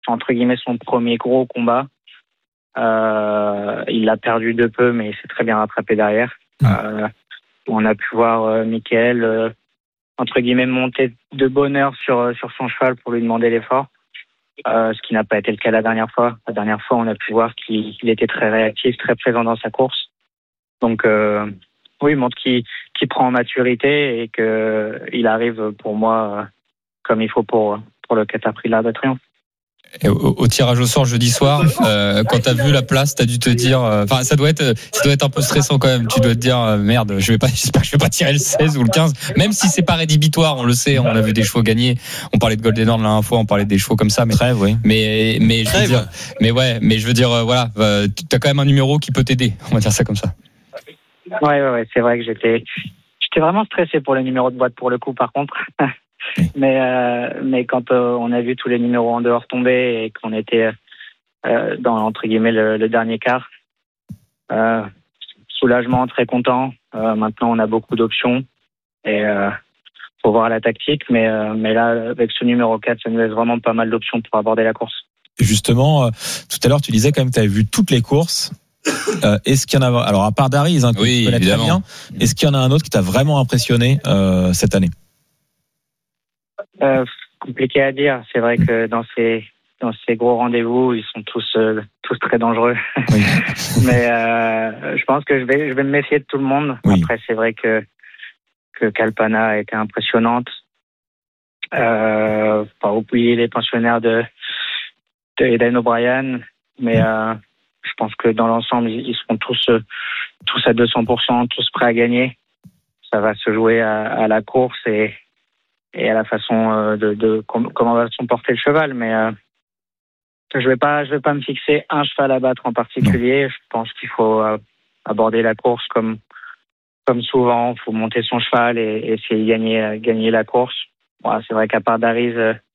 entre guillemets son premier gros combat. Il l'a perdu de peu, mais il s'est très bien rattrapé derrière. On a pu voir Mickaël entre guillemets monter de bonne heure sur son cheval pour lui demander l'effort, ce qui n'a pas été le cas la dernière fois. La dernière fois, on a pu voir qu'il était très réactif, très présent dans sa course. Donc oui, il montre qu'il prend en maturité et qu'il arrive pour moi comme il faut pour le Qatar Prix de l'Arc de Triomphe. Et au tirage au sort jeudi soir, quand t'as vu la place, t'as dû te dire, enfin ça doit être un peu stressant quand même. Tu dois te dire merde, j'espère que je vais pas tirer le 16 ou le 15, même si c'est pas rédhibitoire, on le sait, on a vu des chevaux gagner. On parlait de Golden Horn la dernière fois, on parlait des chevaux comme ça, mais Trêve, oui. mais je veux dire, voilà, t'as quand même un numéro qui peut t'aider. On va dire ça comme ça. Ouais, c'est vrai que j'étais vraiment stressé pour le numéro de boîte pour le coup, par contre. Mais quand on a vu tous les numéros en dehors tomber et qu'on était dans entre guillemets le dernier quart, soulagement, très content. Maintenant, on a beaucoup d'options et faut voir la tactique, mais là avec ce numéro 4, ça nous laisse vraiment pas mal d'options pour aborder la course. Justement, tout à l'heure, tu disais quand même que tu avais vu toutes les courses. Est-ce qu'il y en a, alors à part Dariz, que tu connais très bien, est-ce qu'il y en a un autre qui t'a vraiment impressionné cette année? Compliqué à dire. C'est vrai que dans ces gros rendez-vous, ils sont tous très dangereux. Oui. Mais je pense que je vais me méfier de tout le monde. Oui. Après, c'est vrai que Kalpana a été impressionnante. Pas oublier les pensionnaires de Eden O'Brien, mais je pense que dans l'ensemble, ils seront tous à 200%, tous prêts à gagner. Ça va se jouer à la course et à la façon de comment va se comporter le cheval, mais je vais pas me fixer un cheval à battre en particulier. Je pense qu'il faut aborder la course comme souvent. Il faut monter son cheval et essayer de gagner la course. Bon, c'est vrai qu'à part Dariz,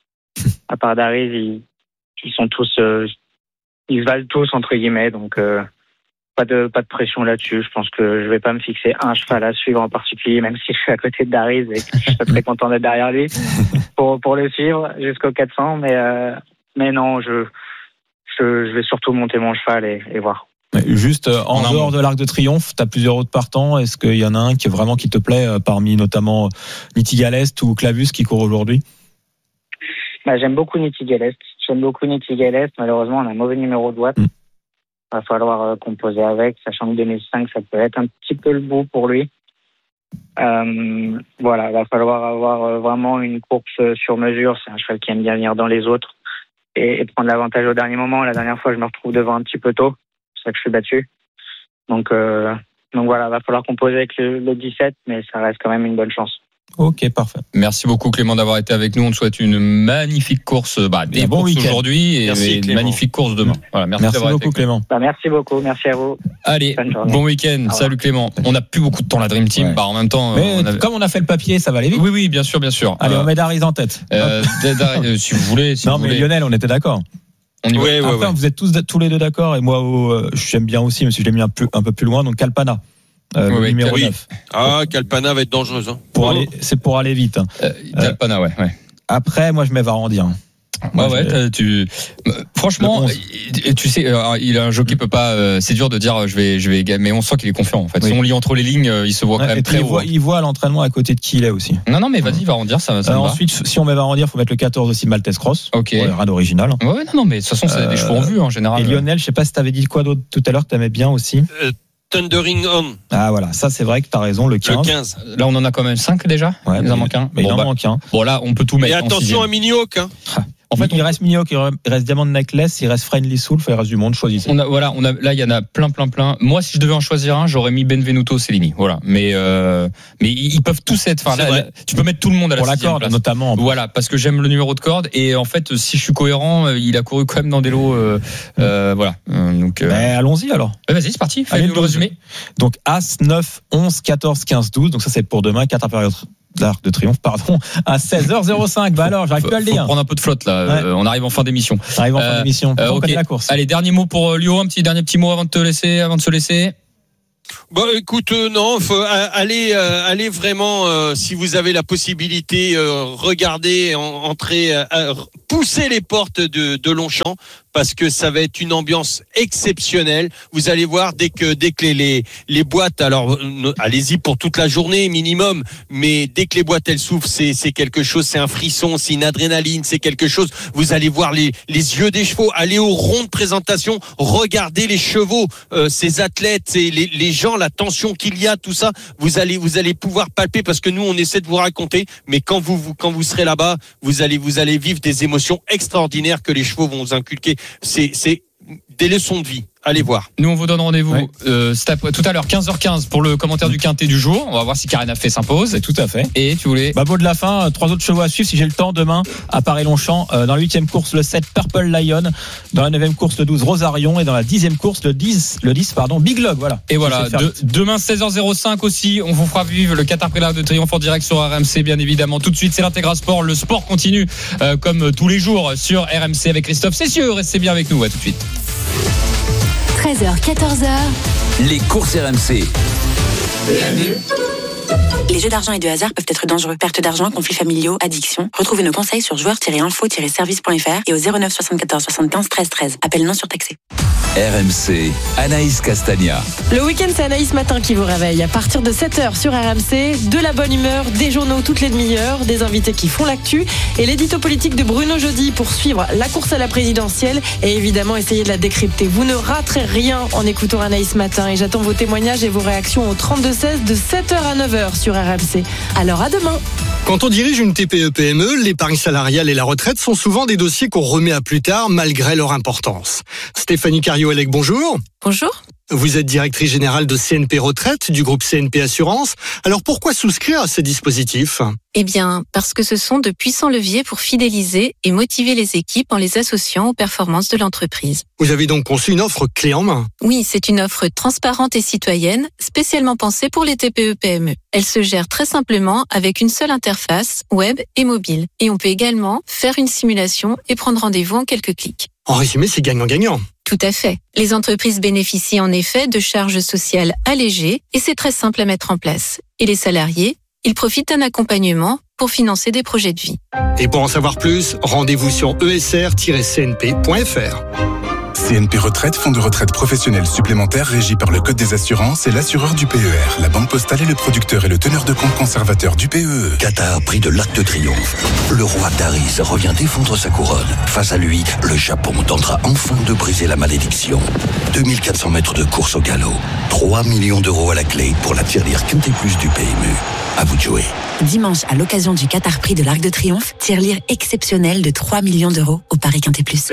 ils sont tous ils valent tous entre guillemets, donc pas de pression là-dessus. Je pense que je vais pas me fixer un cheval à suivre en particulier, même si je suis à côté de Dariz et que je suis très content d'être derrière lui pour le suivre jusqu'au 400. Mais non, je vais surtout monter mon cheval et voir. Juste en dehors de l'Arc de Triomphe, tu as plusieurs autres partants. Est-ce qu'il y en a un qui te plaît parmi notamment Nitigalest ou Clavus qui court aujourd'hui? J'aime beaucoup Nitigalest. Malheureusement, on a un mauvais numéro de boîte. Va falloir composer avec, sachant que 2005, ça peut être un petit peu le bout pour lui. Voilà, va falloir avoir vraiment une course sur mesure. C'est un cheval qui aime bien venir dans les autres et prendre l'avantage au dernier moment. La dernière fois, je me retrouve devant un petit peu tôt. C'est ça que je suis battu. Donc voilà, va falloir composer avec le 17, mais ça reste quand même une bonne chance. Ok, parfait. Merci beaucoup Clément d'avoir été avec nous. On te souhaite une magnifique course, des bon week-end aujourd'hui et une magnifique course demain. Voilà, merci beaucoup Clément. Merci beaucoup, merci à vous. Allez, bon week-end. Salut Clément. On n'a plus beaucoup de temps la Dream Team. En même temps, comme on a fait le papier, ça va aller vite. Oui, bien sûr. Allez, on met Dariz en tête. Si vous voulez. Mais Lionel, on était d'accord. Après, vous êtes tous les deux d'accord et moi, j'aime bien aussi, mais si je l'ai mis un peu plus loin, donc Kalpana. Numéro 9. Kalpana va être dangereuse. C'est pour aller vite. Kalpana, ouais. Après, moi, je mets Varandir. Franchement, tu sais, il a un jockey peut pas. C'est dur de dire je vais, mais on sent qu'il est confiant. En fait, si on lit entre les lignes, il se voit quand même très haut. Il voit à l'entraînement à côté de qui il est aussi. Non, mais vas-y, Varandir, ça va. Ensuite, si on met Varandir, faut mettre le 14 aussi, Maltese Cross. Ok. Rien d'original. Ouais, non, mais de toute façon, c'est des chevaux en vue en général. Et Lionel, je sais pas si t'avais dit quoi d'autre tout à l'heure que t'aimais bien aussi. Thundering On. Ah voilà, ça c'est vrai que t'as raison, le 15. Là, on en a quand même 5 déjà. Ouais, il en manque un. Il en manque un. Bon, là, on peut tout mettre. Et attention à Mini Hawk. En fait, il reste Mini Hawk, il reste Diamond Necklace, il reste Friendly Soul, il reste du monde, choisissez. Là, il y en a plein. Moi, si je devais en choisir un, j'aurais mis Benvenuto Cellini. Voilà. Mais ils peuvent tous être. Enfin, là, tu peux mettre tout le monde à la 6e corde, place. notamment. Voilà, parce que j'aime le numéro de corde et en fait, si je suis cohérent, il a couru quand même dans des lots. Voilà. Donc. Allons-y alors. Vas-y, c'est parti. Fais le résumé. Donc As, 9, 11, 14, 15, 12. Donc ça c'est pour demain. 4 périodes d'Arc de Triomphe, à 16h05. Alors, j'arrive plus à le dire. Faut prendre un peu de flotte, là. Ouais. On arrive en fin d'émission. On connaît la course. Allez, dernier mot pour Lio, un petit mot avant de se laisser. Écoute, non, faut aller vraiment, si vous avez la possibilité, regarder, entrer, pousser les portes de Longchamp, parce que ça va être une ambiance exceptionnelle. Vous allez voir dès que les boîtes, alors allez-y pour toute la journée minimum, mais dès que les boîtes elles s'ouvrent, c'est quelque chose, c'est un frisson, c'est une adrénaline, c'est quelque chose. Vous allez voir les yeux des chevaux, allez au rond de présentation, regardez les chevaux, ces athlètes, les gens, la tension qu'il y a, tout ça, vous allez pouvoir palper, parce que nous on essaie de vous raconter, mais quand vous serez là-bas, vous allez vivre des émotions extraordinaires que les chevaux vont vous inculquer. C'est des leçons de vie. Allez voir. Nous, on vous donne rendez-vous tout à l'heure, 15h15, pour le commentaire du quintet du jour. On va voir si Karina Fay s'impose. Tout à fait. Et tu voulais... Mot de la fin, 3 autres chevaux à suivre si j'ai le temps demain à Paris-Longchamp. Dans la 8e course, le 7 Purple Lion. Dans la 9e course, le 12 Rosarion. Et dans la 10e course, le 10 Big Log. Voilà. Et voilà. Demain, 16h05 aussi, on vous fera vivre le Qatar Prix de l'Arc de Triomphe en direct sur RMC, bien évidemment. Tout de suite, c'est l'Intégra Sport. Le sport continue comme tous les jours sur RMC avec Christophe Cessieux. Restez bien avec nous. À tout de suite. 13h, 14h. Les courses RMC. Les jeux d'argent et de hasard peuvent être dangereux. Perte d'argent, conflits familiaux, addiction. Retrouvez nos conseils sur joueurs-info-service.fr et au 09 74 75 13 13. Appel non surtaxé. RMC, Anaïs Castagna. Le week-end, c'est Anaïs Matin qui vous réveille. À partir de 7h sur RMC, de la bonne humeur, des journaux toutes les demi-heures, des invités qui font l'actu et l'édito politique de Bruno Jeudi pour suivre la course à la présidentielle et évidemment essayer de la décrypter. Vous ne raterez rien en écoutant Anaïs Matin et j'attends vos témoignages et vos réactions au 32-16 de 7h à 9h sur RMC. Alors à demain. Quand on dirige une TPE-PME, l'épargne salariale et la retraite sont souvent des dossiers qu'on remet à plus tard malgré leur importance. Stéphanie Cario-Elec, bonjour. Bonjour. Vous êtes directrice générale de CNP Retraite du groupe CNP Assurance. Alors pourquoi souscrire à ces dispositifs ? Eh bien, parce que ce sont de puissants leviers pour fidéliser et motiver les équipes en les associant aux performances de l'entreprise. Vous avez donc conçu une offre clé en main ? Oui, c'est une offre transparente et citoyenne, spécialement pensée pour les TPE-PME. Elle se gère très simplement avec une seule interface, web et mobile. Et on peut également faire une simulation et prendre rendez-vous en quelques clics. En résumé, c'est gagnant-gagnant. Tout à fait. Les entreprises bénéficient en effet de charges sociales allégées et c'est très simple à mettre en place. Et les salariés, ils profitent d'un accompagnement pour financer des projets de vie. Et pour en savoir plus, rendez-vous sur esr-cnp.fr. CNP Retraite, fonds de retraite professionnel supplémentaire régi par le Code des assurances et l'assureur du PER. La Banque Postale est le producteur et le teneur de compte conservateur du PEE. Qatar, prix de l'Arc de Triomphe. Le roi Darius revient défendre sa couronne. Face à lui, le Japon tentera enfin de briser la malédiction. 2400 mètres de course au galop. 3 millions d'euros à la clé pour la tirelire Quintet Plus du PMU. À vous de jouer. Dimanche, à l'occasion du Qatar Prix de l'Arc de Triomphe, tirelire exceptionnelle de 3 millions d'euros au Paris Quintet Plus.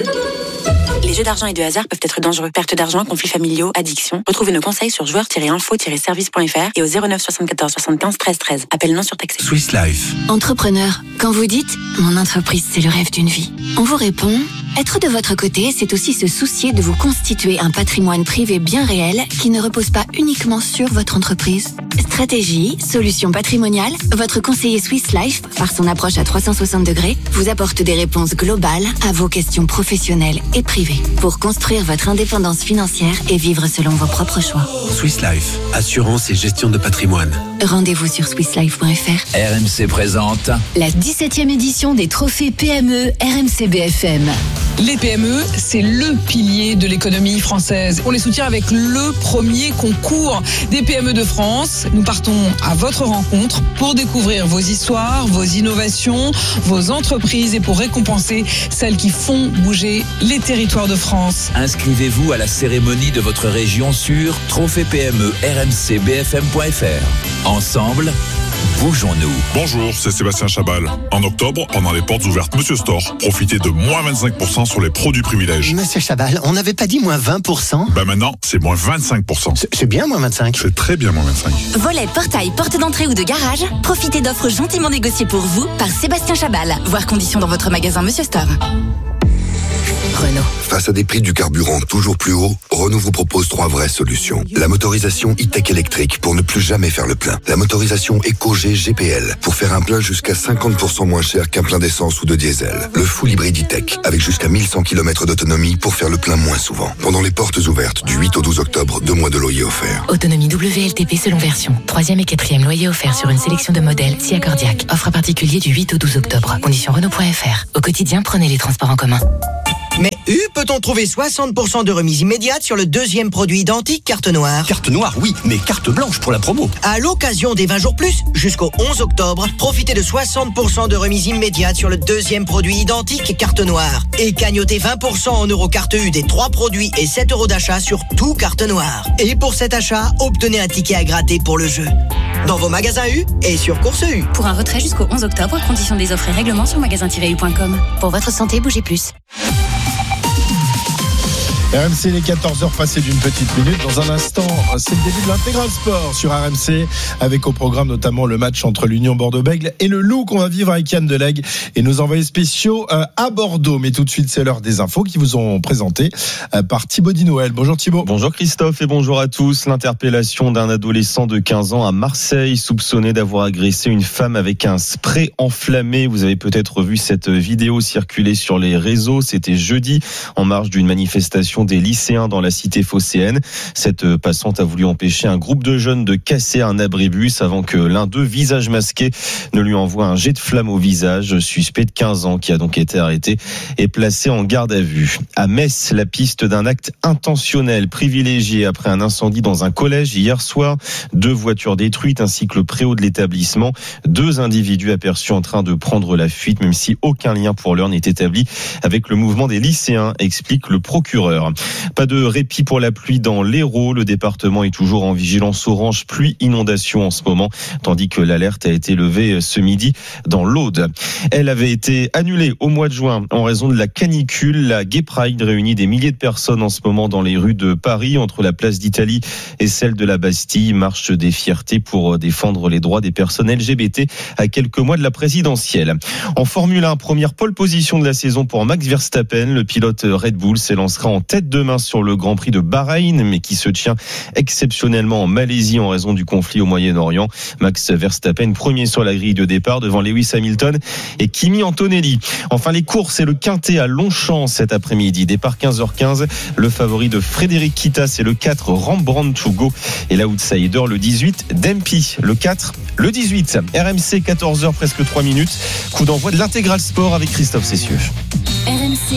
Les jeux d'argent et de hasard peuvent être dangereux. Perte d'argent, conflits familiaux, addiction. Retrouvez nos conseils sur joueurs-info-service.fr et au 09 74 75 13 13. Appel non surtaxé. Swiss Life. Entrepreneur, quand vous dites « Mon entreprise, c'est le rêve d'une vie », on vous répond « Être de votre côté, c'est aussi se soucier de vous constituer un patrimoine privé bien réel qui ne repose pas uniquement sur votre entreprise. » Stratégie, solutions patrimoniales, votre conseiller Swiss Life, par son approche à 360 degrés, vous apporte des réponses globales à vos questions professionnelles et privées pour construire votre indépendance financière et vivre selon vos propres choix. Swiss Life, assurance et gestion de patrimoine. Rendez-vous sur swisslife.fr. RMC présente la 17e édition des trophées PME RMC BFM. Les PME, c'est le pilier de l'économie française. On les soutient avec le premier concours des PME de France. Nous partons à votre rencontre pour découvrir vos histoires, vos innovations, vos entreprises et pour récompenser celles qui font bouger les territoires de France. Inscrivez-vous à la cérémonie de votre région sur trophée-PME-RMCBFM.fr. Ensemble, bougeons-nous. Bonjour, c'est Sébastien Chabal. En octobre, pendant les portes ouvertes Monsieur Store, profitez de moins 25% sur les produits privilèges. Monsieur Chabal, on n'avait pas dit moins 20%? Maintenant, c'est moins 25%. C'est bien moins 25. C'est très bien moins 25. Volets, portail, porte d'entrée ou de garage, profitez d'offres gentiment négociées pour vous par Sébastien Chabal. Voir conditions dans votre magasin Monsieur Store. Renault. Face Face à des prix du carburant toujours plus hauts, Renault vous propose 3 vraies solutions. La motorisation e-tech électrique pour ne plus jamais faire le plein. La motorisation EcoG GPL pour faire un plein jusqu'à 50% moins cher qu'un plein d'essence ou de diesel. Le full hybride e-tech avec jusqu'à 1100 km d'autonomie pour faire le plein moins souvent. Pendant les portes ouvertes du 8 au 12 octobre, 2 mois de loyer offerts. Autonomie WLTP selon version. 3e et 4e loyer offert sur une sélection de modèles si accordiaque. Offre particulier du 8 au 12 octobre. Conditions Renault.fr. Au quotidien, prenez les transports en commun. Mais peut-on trouver 60% de remise immédiate sur le 2e produit identique carte noire? Carte noire, oui, mais carte blanche pour la promo. À l'occasion des 20 jours plus, jusqu'au 11 octobre, profitez de 60% de remise immédiate sur le 2e produit identique carte noire. Et cagnotez 20% en euros carte U des 3 produits et 7 euros d'achat sur tout carte noire. Et pour cet achat, obtenez un ticket à gratter pour le jeu. Dans vos magasins U et sur Course U. Pour un retrait jusqu'au 11 octobre, conditions des offres et règlements sur magasin-u.com. Pour votre santé, bougez plus. RMC, les 14h passées d'une petite minute. Dans un instant, c'est le début de l'intégral sport sur RMC, avec au programme notamment le match entre l'Union Bordeaux-Bègles et le Loup qu'on va vivre avec Yann Delegue et nos envoyés spéciaux à Bordeaux. Mais tout de suite, c'est l'heure des infos qui vous ont présenté par Thibaut Dinouel. Bonjour Thibaut. Bonjour Christophe et bonjour à tous. L'interpellation d'un adolescent de 15 ans à Marseille, soupçonné d'avoir agressé une femme avec un spray enflammé. Vous avez peut-être vu cette vidéo circuler sur les réseaux. C'était jeudi, en marge d'une manifestation des lycéens dans la cité phocéenne. Cette passante a voulu empêcher un groupe de jeunes de casser un abribus avant que l'un d'eux, visage masqué, ne lui envoie un jet de flamme au visage. Suspect de 15 ans qui a donc été arrêté et placé en garde à vue. À Metz, la piste d'un acte intentionnel privilégié après un incendie dans un collège hier soir. 2 voitures détruites ainsi que le préau de l'établissement. 2 individus aperçus en train de prendre la fuite, même si aucun lien pour l'heure n'est établi avec le mouvement des lycéens, explique le procureur. Pas de répit pour la pluie dans l'Hérault. Le département est toujours en vigilance orange pluie-inondation en ce moment, tandis que l'alerte a été levée ce midi dans l'Aude. Elle avait été annulée au mois de juin en raison de la canicule. La Gay Pride réunit des milliers de personnes en ce moment dans les rues de Paris, entre la place d'Italie et celle de la Bastille. Marche des fiertés pour défendre les droits des personnes LGBT à quelques mois de la présidentielle. En Formule 1, première pole position de la saison pour Max Verstappen. Le pilote Red Bull s'élancera en tête demain sur le Grand Prix de Bahreïn, mais qui se tient exceptionnellement en Malaisie en raison du conflit au Moyen-Orient. Max Verstappen premier sur la grille de départ devant Lewis Hamilton et Kimi Antonelli. Enfin, les courses et le quintet à Longchamp cet après-midi. Départ 15h15. Le favori de Frédéric Kita, c'est le 4 Rembrandt to Go. Et l'outsider, le 18 Dempy. Le 4, le 18. RMC, 14h, presque 3 minutes. Coup d'envoi de l'intégral sport avec Christophe Cessieux. RMC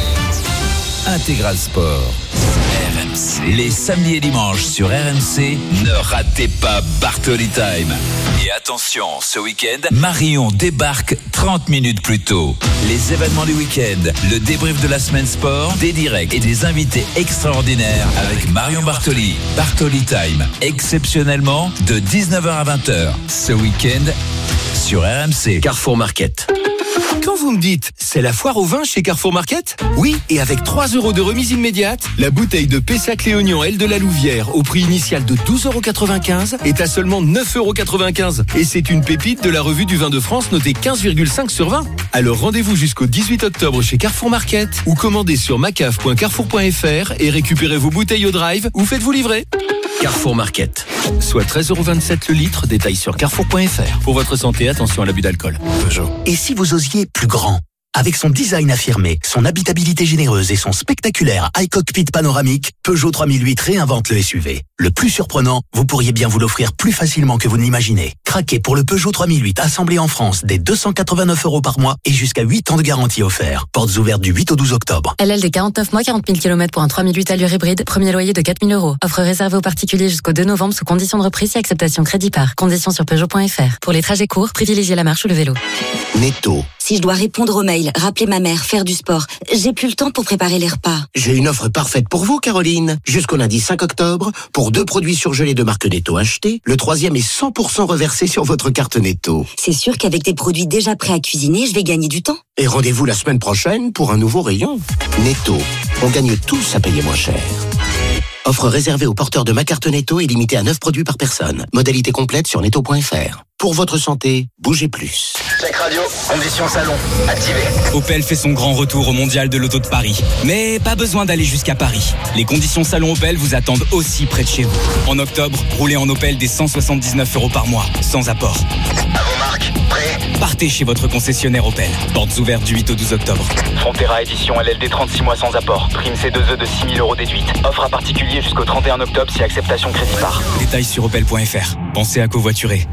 Intégral Sport. RMC. Les samedis et dimanches sur RMC, ne ratez pas Bartoli Time. Et attention, ce week-end, Marion débarque 30 minutes plus tôt. Les événements du week-end, le débrief de la semaine sport, des directs et des invités extraordinaires avec Marion Bartoli. Bartoli Time, exceptionnellement de 19h à 20h. Ce week-end sur RMC. Carrefour Market. Quand vous me dites, c'est la foire au vin chez Carrefour Market? Oui, et avec 3 € de remise immédiate, la bouteille de Pessac Léognan L de la Louvière, au prix initial de 12,95 € est à seulement 9,95 €. Et c'est une pépite de la revue du vin de France notée 15,5 sur 20. Alors rendez-vous jusqu'au 18 octobre chez Carrefour Market ou commandez sur macaf.carrefour.fr et récupérez vos bouteilles au drive ou faites-vous livrer. Carrefour Market, soit 13,27 € le litre, détail sur carrefour.fr. Pour votre santé, attention à l'abus d'alcool. Peugeot. Et si vous osiez plus grand? Avec son design affirmé, son habitabilité généreuse et son spectaculaire iCockpit panoramique, Peugeot 3008 réinvente le SUV. Le plus surprenant, vous pourriez bien vous l'offrir plus facilement que vous ne l'imaginez. Craquez pour le Peugeot 3008 assemblé en France dès 289 € par mois et jusqu'à 8 ans de garantie offert. Portes ouvertes du 8 au 12 octobre. LL des 49 mois, 40 000 km pour un 3008 allure hybride. Premier loyer de 4 000 €. Offre réservée aux particuliers jusqu'au 2 novembre sous conditions de reprise et acceptation crédit par. Conditions sur Peugeot.fr. Pour les trajets courts, privilégiez la marche ou le vélo. Netto. Si je dois répondre aux mails, rappeler ma mère, faire du sport, j'ai plus le temps pour préparer les repas. J'ai une offre parfaite pour vous, Caroline. Jusqu'au lundi 5 octobre, pour 2 produits surgelés de marque Netto achetés, le 3e est 100% reversé sur votre carte Netto. C'est sûr qu'avec des produits déjà prêts à cuisiner, je vais gagner du temps. Et rendez-vous la semaine prochaine pour un nouveau rayon. Netto, on gagne tous à payer moins cher. Offre réservée aux porteurs de ma carte Netto et limitée à 9 produits par personne. Modalité complète sur netto.fr. Pour votre santé, bougez plus. Check radio, conditions salon, activé. Opel fait son grand retour au Mondial de l'Auto de Paris. Mais pas besoin d'aller jusqu'à Paris. Les conditions salon Opel vous attendent aussi près de chez vous. En octobre, roulez en Opel dès 179 € par mois, sans apport. À vos marques, prêts ? Partez chez votre concessionnaire Opel. Portes ouvertes du 8 au 12 octobre. Frontera édition LLD 36 mois sans apport. Prime C2E de 6 000 € déduite. Offre à particulier jusqu'au 31 octobre si acceptation crédit par. Détails sur opel.fr. Pensez à covoiturer.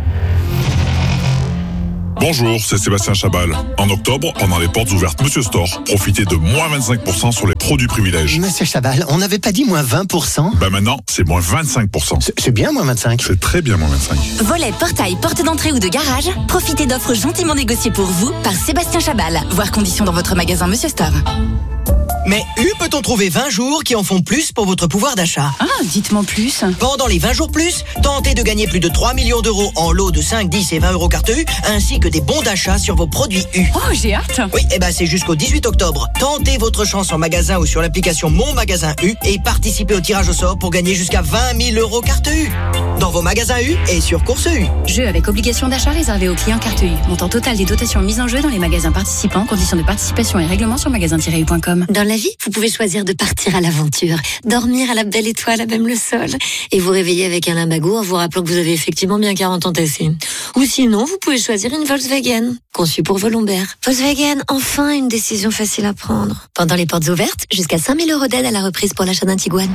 Bonjour, c'est Sébastien Chabal. En octobre, pendant les portes ouvertes Monsieur Store, profitez de moins 25% sur les produits privilèges. Monsieur Chabal, on n'avait pas dit moins 20%? Maintenant, c'est moins 25%. C'est bien moins 25. C'est très bien moins 25. Volet, portail, porte d'entrée ou de garage, profitez d'offres gentiment négociées pour vous par Sébastien Chabal. Voir conditions dans votre magasin Monsieur Store. Mais peut-on trouver 20 jours qui en font plus pour votre pouvoir d'achat? Ah, dites-moi plus. Pendant les 20 jours plus, tentez de gagner plus de 3 millions d'euros en lots de 5, 10 et 20 € carte U, ainsi que des bons d'achat sur vos produits U. Oh, j'ai hâte. Oui, c'est jusqu'au 18 octobre. Tentez votre chance en magasin ou sur l'application Mon Magasin U et participez au tirage au sort pour gagner jusqu'à 20 000 € carte U. Dans vos magasins U et sur Course U. Jeu avec obligation d'achat réservé aux clients carte U. Montant total des dotations mises en jeu dans les magasins participants. Conditions de participation et règlements sur magasin-u.com. Dans la vie, vous pouvez choisir de partir à l'aventure, dormir à la belle étoile, à même le sol, et vous réveiller avec un limbago en vous rappelant que vous avez effectivement bien 40 ans tassés. Ou sinon, vous pouvez choisir une Volkswagen, conçue pour vos lombaires. Volkswagen, enfin une décision facile à prendre. Pendant les portes ouvertes, jusqu'à 5 000 € d'aide à la reprise pour l'achat d'un Tiguan.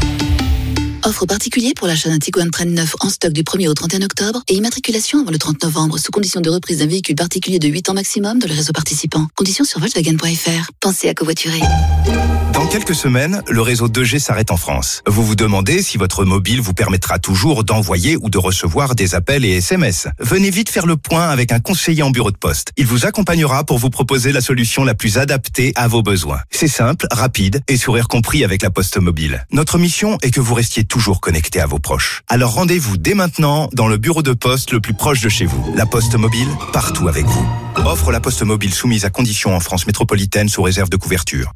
Offre particulier pour l'achat d'un Tiguan Train neuf en stock du 1er au 31 octobre et immatriculation avant le 30 novembre sous condition de reprise d'un véhicule particulier de 8 ans maximum dans les réseaux participants. Conditions sur Volkswagen.fr. Pensez à covoiturer. Dans quelques semaines, le réseau 2G s'arrête en France. Vous vous demandez si votre mobile vous permettra toujours d'envoyer ou de recevoir des appels et SMS. Venez vite faire le point avec un conseiller en bureau de poste. Il vous accompagnera pour vous proposer la solution la plus adaptée à vos besoins. C'est simple, rapide et sourire compris avec la Poste Mobile. Notre mission est que vous restiez toujours connecté à vos proches. Alors rendez-vous dès maintenant dans le bureau de poste le plus proche de chez vous. La Poste Mobile, partout avec vous. Offre la Poste Mobile soumise à conditions en France métropolitaine sous réserve de couverture.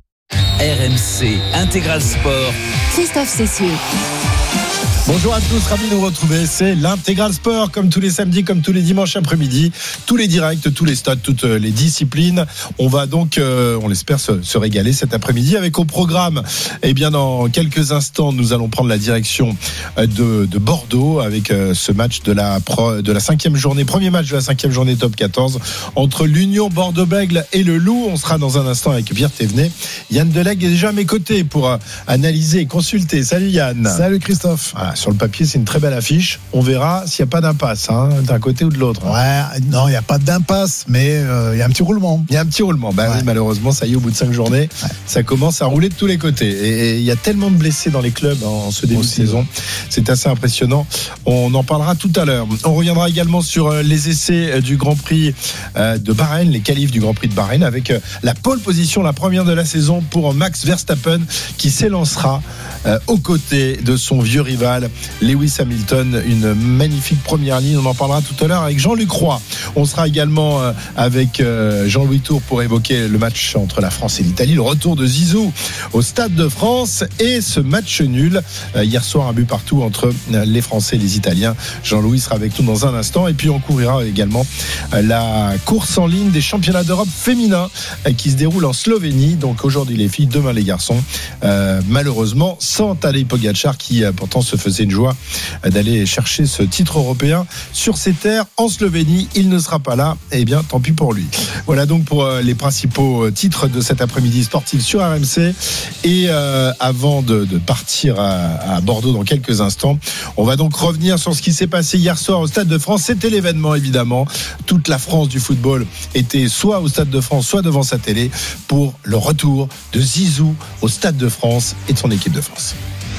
RMC Intégral Sport. Christophe Cessieux. Bonjour à tous, ravi de vous retrouver. C'est l'Intégral Sport, comme tous les samedis, comme tous les dimanches après-midi. Tous les directs, tous les stades, toutes les disciplines. On va donc, on l'espère, se régaler cet après-midi avec au programme. Eh bien, dans quelques instants, nous allons prendre la direction de Bordeaux avec ce match de la 5e journée, premier match de la 5e journée top 14 entre l'Union Bordeaux-Bègles et le Loup. On sera dans un instant avec Pierre Thévenet. Yann Delegue est déjà à mes côtés pour analyser et consulter. Salut Yann. Salut Christophe. Voilà, sur le papier, c'est une très belle affiche. On verra s'il n'y a pas d'impasse, d'un côté ou de l'autre. Ouais, non, il n'y a pas d'impasse, mais il y a un petit roulement. Il y a un petit roulement. Oui, malheureusement, ça y est, au bout de 5 journées, ça commence à rouler de tous les côtés. Et il y a tellement de blessés dans les clubs en ce début de saison. C'est assez impressionnant. On en parlera tout à l'heure. On reviendra également sur les essais du Grand Prix de Bahreïn, les qualifs du Grand Prix de Bahreïn, avec la pole position, la première de la saison pour Max Verstappen, qui s'élancera aux côtés de son vieux rival Lewis Hamilton. Une magnifique première ligne, on en parlera tout à l'heure avec Jean-Luc Roy. On sera également avec Jean-Louis Tour pour évoquer le match entre la France et l'Italie, le retour de Zizou au Stade de France et ce match nul hier soir, un but partout entre les Français et les Italiens. Jean-Louis sera avec nous dans un instant et puis on couvrira également la course en ligne des championnats d'Europe féminins qui se déroule en Slovénie. Donc aujourd'hui les filles, demain les garçons. Malheureusement sans Tadej Pogačar qui pourtant se faisait une joie d'aller chercher ce titre européen sur ses terres en Slovénie. Il ne sera pas là, et bien tant pis pour lui. Voilà donc pour les principaux titres de cet après-midi sportif sur RMC. Et avant de partir à Bordeaux dans quelques instants, on va donc revenir sur ce qui s'est passé hier soir au Stade de France. C'était l'événement évidemment. Toute la France du football était soit au Stade de France, soit devant sa télé pour le retour de Zizou au Stade de France et de son équipe de France.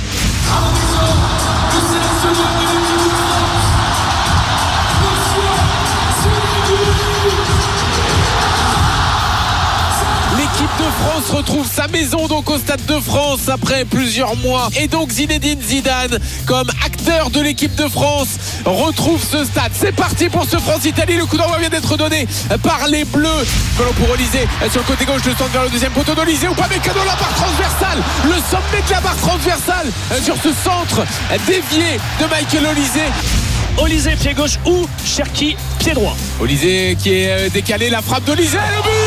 L'équipe de France retrouve sa maison donc au Stade de France après plusieurs mois et donc Zinedine Zidane comme acteur de l'équipe de France retrouve ce stade. C'est parti pour ce France-Italie, le coup d'envoi vient d'être donné par les Bleus. Ballon pour Olysée sur le côté gauche, le centre vers le deuxième poteau d'Olysée ou pas, mais cadeau, la barre transversale, le sommet de la barre transversale sur ce centre dévié de Michael Olysée. Olysée pied gauche ou Cherki pied droit. Olysée qui est décalé, la frappe d'Olysée, le but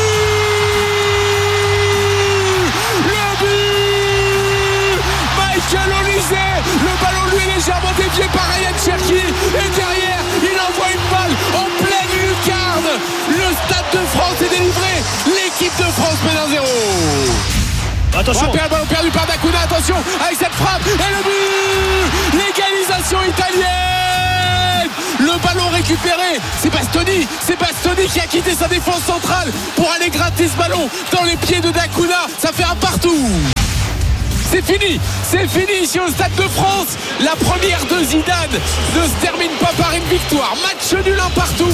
Michael Olysée, le ballon lui est légèrement dévié par Ryan Cherki et derrière il envoie une balle en pleine lucarne. Le Stade de France est délivré, l'équipe de France mène 1-0. Attention, le ballon perdu par D'Acuna, attention avec cette frappe et le but, l'égalisation italienne. Le ballon récupéré, c'est Bastoni qui a quitté sa défense centrale pour aller gratter ce ballon dans les pieds de D'Acuna. Ça fait un partout. C'est fini ici au Stade de France. La première de Zidane ne se termine pas par une victoire. Match nul un partout.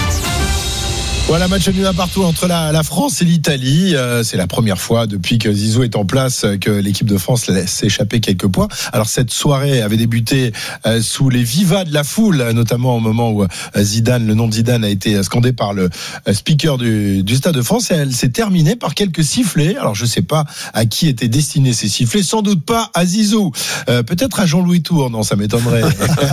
Voilà, match nul un partout entre la France et l'Italie. C'est la première fois depuis que Zizou est en place que l'équipe de France laisse échapper quelques points. Alors cette soirée avait débuté sous les vivas de la foule, notamment au moment où Zidane, le nom de Zidane a été scandé par le speaker du Stade de France, et elle s'est terminée par quelques sifflets. Alors je sais pas à qui étaient destinés ces sifflets, sans doute pas à Zizou, peut-être à Jean-Louis Tour, non ça m'étonnerait.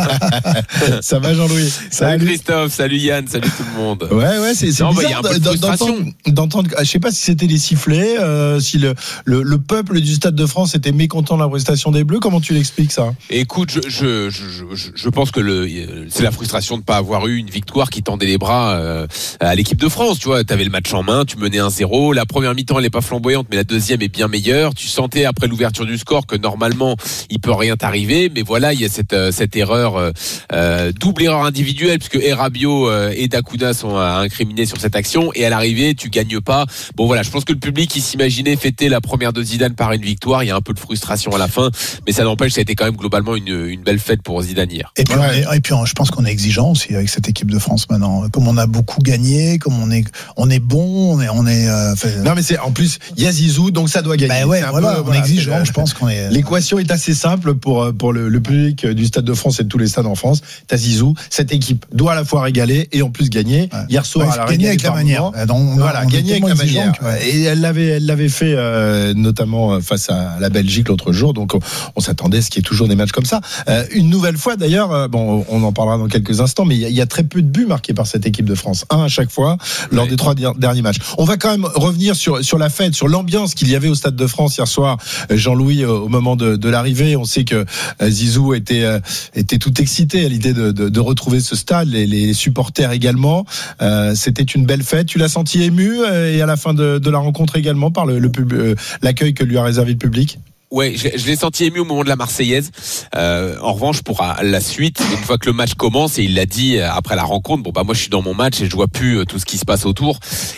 Ça va Jean-Louis? Salut Christophe, salut Yann, salut tout le monde. Ouais, c'est bizarre d'entendre. Je sais pas si c'était les sifflets, si le peuple du Stade de France était mécontent de la prestation des Bleus. Comment tu l'expliques ça? Écoute, je pense que c'est la frustration de pas avoir eu une victoire qui tendait les bras à l'équipe de France. Tu vois, t'avais le match en main, tu menais 1-0. La première mi-temps elle est pas flamboyante, mais la deuxième est bien meilleure. Tu sentais après l'ouverture du score que normalement il peut rien t'arriver, mais voilà, il y a cette erreur, double erreur individuelle, puisque Rabiot et D'Acuna sont incriminés sur cette action, et à l'arrivée tu gagnes pas. Bon voilà, je pense que le public il s'imaginait fêter la première de Zidane par une victoire. Il y a un peu de frustration à la fin, mais ça n'empêche, ça a été quand même globalement une belle fête pour Zidane hier. Et puis, je pense qu'on est exigeant aussi avec cette équipe de France maintenant. Comme on a beaucoup gagné, comme on est bon, on est. Non mais c'est en plus il y a Zizou, donc ça doit gagner. On est exigeant. Je pense qu'on est. L'équation est assez simple pour le public du Stade de France et de tous les stades en France. T'as Zizou, cette équipe doit à la fois régaler et en plus gagner. Hier soir, elle a gagné avec la manière. Gagner avec la manière. Et elle l'avait fait notamment face à la Belgique l'autre jour. Donc on s'attendait à ce qu'il y ait toujours des matchs comme ça. Une nouvelle fois d'ailleurs, on en parlera dans quelques instants, mais il y a très peu de buts marqués par cette équipe de France. Un à chaque fois lors des 3 derniers matchs. On va quand même revenir sur la fête, sur l'ambiance qu'il y avait au Stade de France hier soir. Jean-Louis, au moment de l'arrivée, on sait que Zizou était tout excité à l'idée de retrouver ce stade, les supporters également. C'était une belle fête. Tu l'as senti ému et à la fin de la rencontre également par l'accueil que lui a réservé le public? Ouais, je l'ai senti ému au moment de la Marseillaise. En revanche, pour la suite, une fois que le match commence, et il l'a dit après la rencontre, moi je suis dans mon match et je vois plus tout ce qui se passe autour.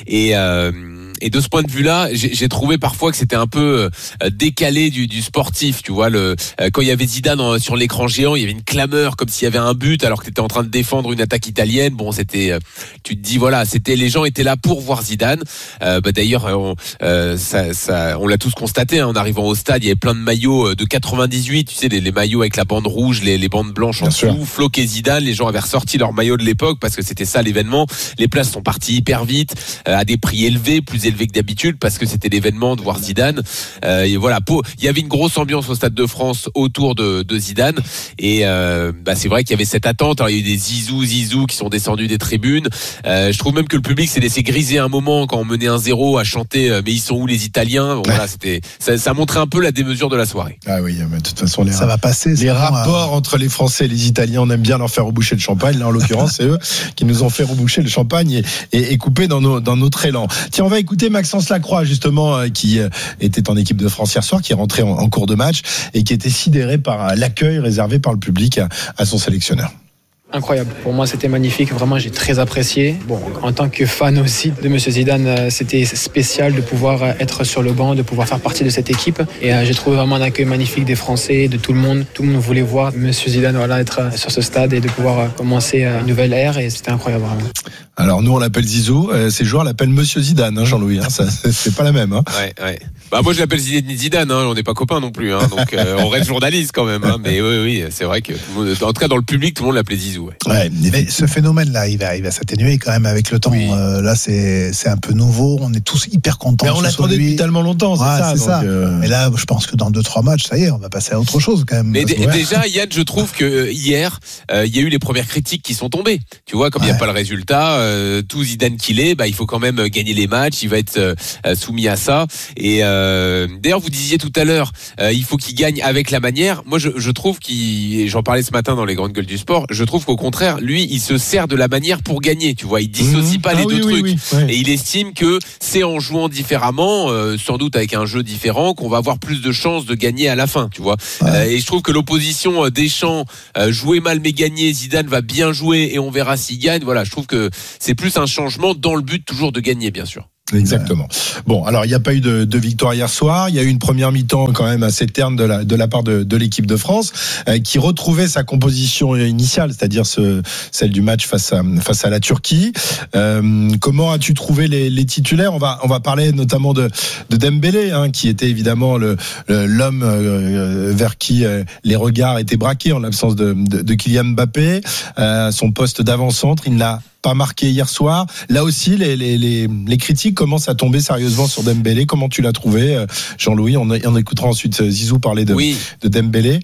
Et de ce point de vue-là, j'ai trouvé parfois que c'était un peu décalé du sportif. Tu vois, quand il y avait Zidane sur l'écran géant, il y avait une clameur comme s'il y avait un but alors que tu étais en train de défendre une attaque italienne. Bon, c'était, tu te dis voilà, les gens étaient là pour voir Zidane. D'ailleurs, on l'a tous constaté en arrivant au stade. Il y avait plein de maillots de 98. Tu sais, les maillots avec la bande rouge, les bandes blanches en dessous, floqué Zidane. Les gens avaient ressorti leur maillot de l'époque parce que c'était ça l'événement. Les places sont parties hyper vite, à des prix élevés, plus élevés que d'habitude parce que c'était l'événement de voir Zidane. Et voilà, il y avait une grosse ambiance au Stade de France autour de Zidane, et c'est vrai qu'il y avait cette attente. Alors, il y a eu des Zizou qui sont descendus des tribunes. Je trouve même que le public s'est laissé griser un moment quand on menait 1-0 à chanter mais ils sont où les Italiens. Bon, voilà, ça montrait un peu la démesure de la soirée. Ah oui, mais de toute façon ça va passer. Les rapports entre les Français et les Italiens, on aime bien leur faire reboucher le champagne. Là en l'occurrence c'est eux qui nous ont fait reboucher le champagne et couper dans notre élan. Tiens, on va écouter Maxence Lacroix justement, qui était en équipe de France hier soir, qui est rentré en cours de match et qui était sidéré par l'accueil réservé par le public à son sélectionneur. Incroyable. Pour moi, c'était magnifique. Vraiment, j'ai très apprécié. Bon, en tant que fan aussi de Monsieur Zidane, c'était spécial de pouvoir être sur le banc, de pouvoir faire partie de cette équipe. Et j'ai trouvé vraiment un accueil magnifique des Français, de tout le monde. Tout le monde voulait voir Monsieur Zidane être sur ce stade et de pouvoir commencer une nouvelle ère. Et c'était incroyable, vraiment. Alors, nous, on l'appelle Zizou. Ces joueurs l'appellent Monsieur Zidane, hein, Jean-Louis. Hein, ça, c'est pas la même. Hein. Ouais. Moi, je l'appelle Zidane. Hein, on n'est pas copains non plus. Hein, donc, on reste journaliste quand même. Hein, mais oui, c'est vrai que, en tout cas, dans le public, tout le monde l'appelait Zizou. tout. Ouais, mais ce phénomène-là, il va s'atténuer quand même avec le temps. Oui. Là, c'est un peu nouveau. On est tous hyper contents. Mais on l'attendait depuis tellement longtemps, c'est ça. Mais là, je pense que dans 2-3 matchs, ça y est, on va passer à autre chose quand même. Mais déjà, Yann, je trouve que hier, il y a eu les premières critiques qui sont tombées. Tu vois, comme il n'y a pas le résultat, tout Zidane qu'il est, il faut quand même gagner les matchs. Il va être soumis à ça. Et d'ailleurs, vous disiez tout à l'heure, il faut qu'il gagne avec la manière. Moi, je trouve j'en parlais ce matin dans les grandes gueules du sport. Je trouve qu'au contraire, lui, il se sert de la manière pour gagner. Tu vois, il dissocie pas les deux trucs. Oui. Et il estime que c'est en jouant différemment, sans doute avec un jeu différent, qu'on va avoir plus de chances de gagner à la fin. Tu vois. Et je trouve que l'opposition Deschamps, jouer mal mais gagner, Zidane va bien jouer et on verra s'il gagne. Voilà, je trouve que c'est plus un changement dans le but toujours de gagner, bien sûr. Exactement. Bon, alors il n'y a pas eu de victoire hier soir. Il y a eu une première mi-temps quand même assez terne de la part de l'équipe de France, qui retrouvait sa composition initiale, c'est-à-dire celle du match face à la Turquie. Comment as-tu trouvé les titulaires ? On va parler notamment de Dembélé, qui était évidemment l'homme vers qui les regards étaient braqués en l'absence de Kylian Mbappé. Son poste d'avant-centre, il n'a pas marqué hier soir. Là aussi, les critiques commencent à tomber sérieusement sur Dembélé. Comment tu l'as trouvé, Jean-Louis ? On écoutera ensuite Zizou parler de Dembélé.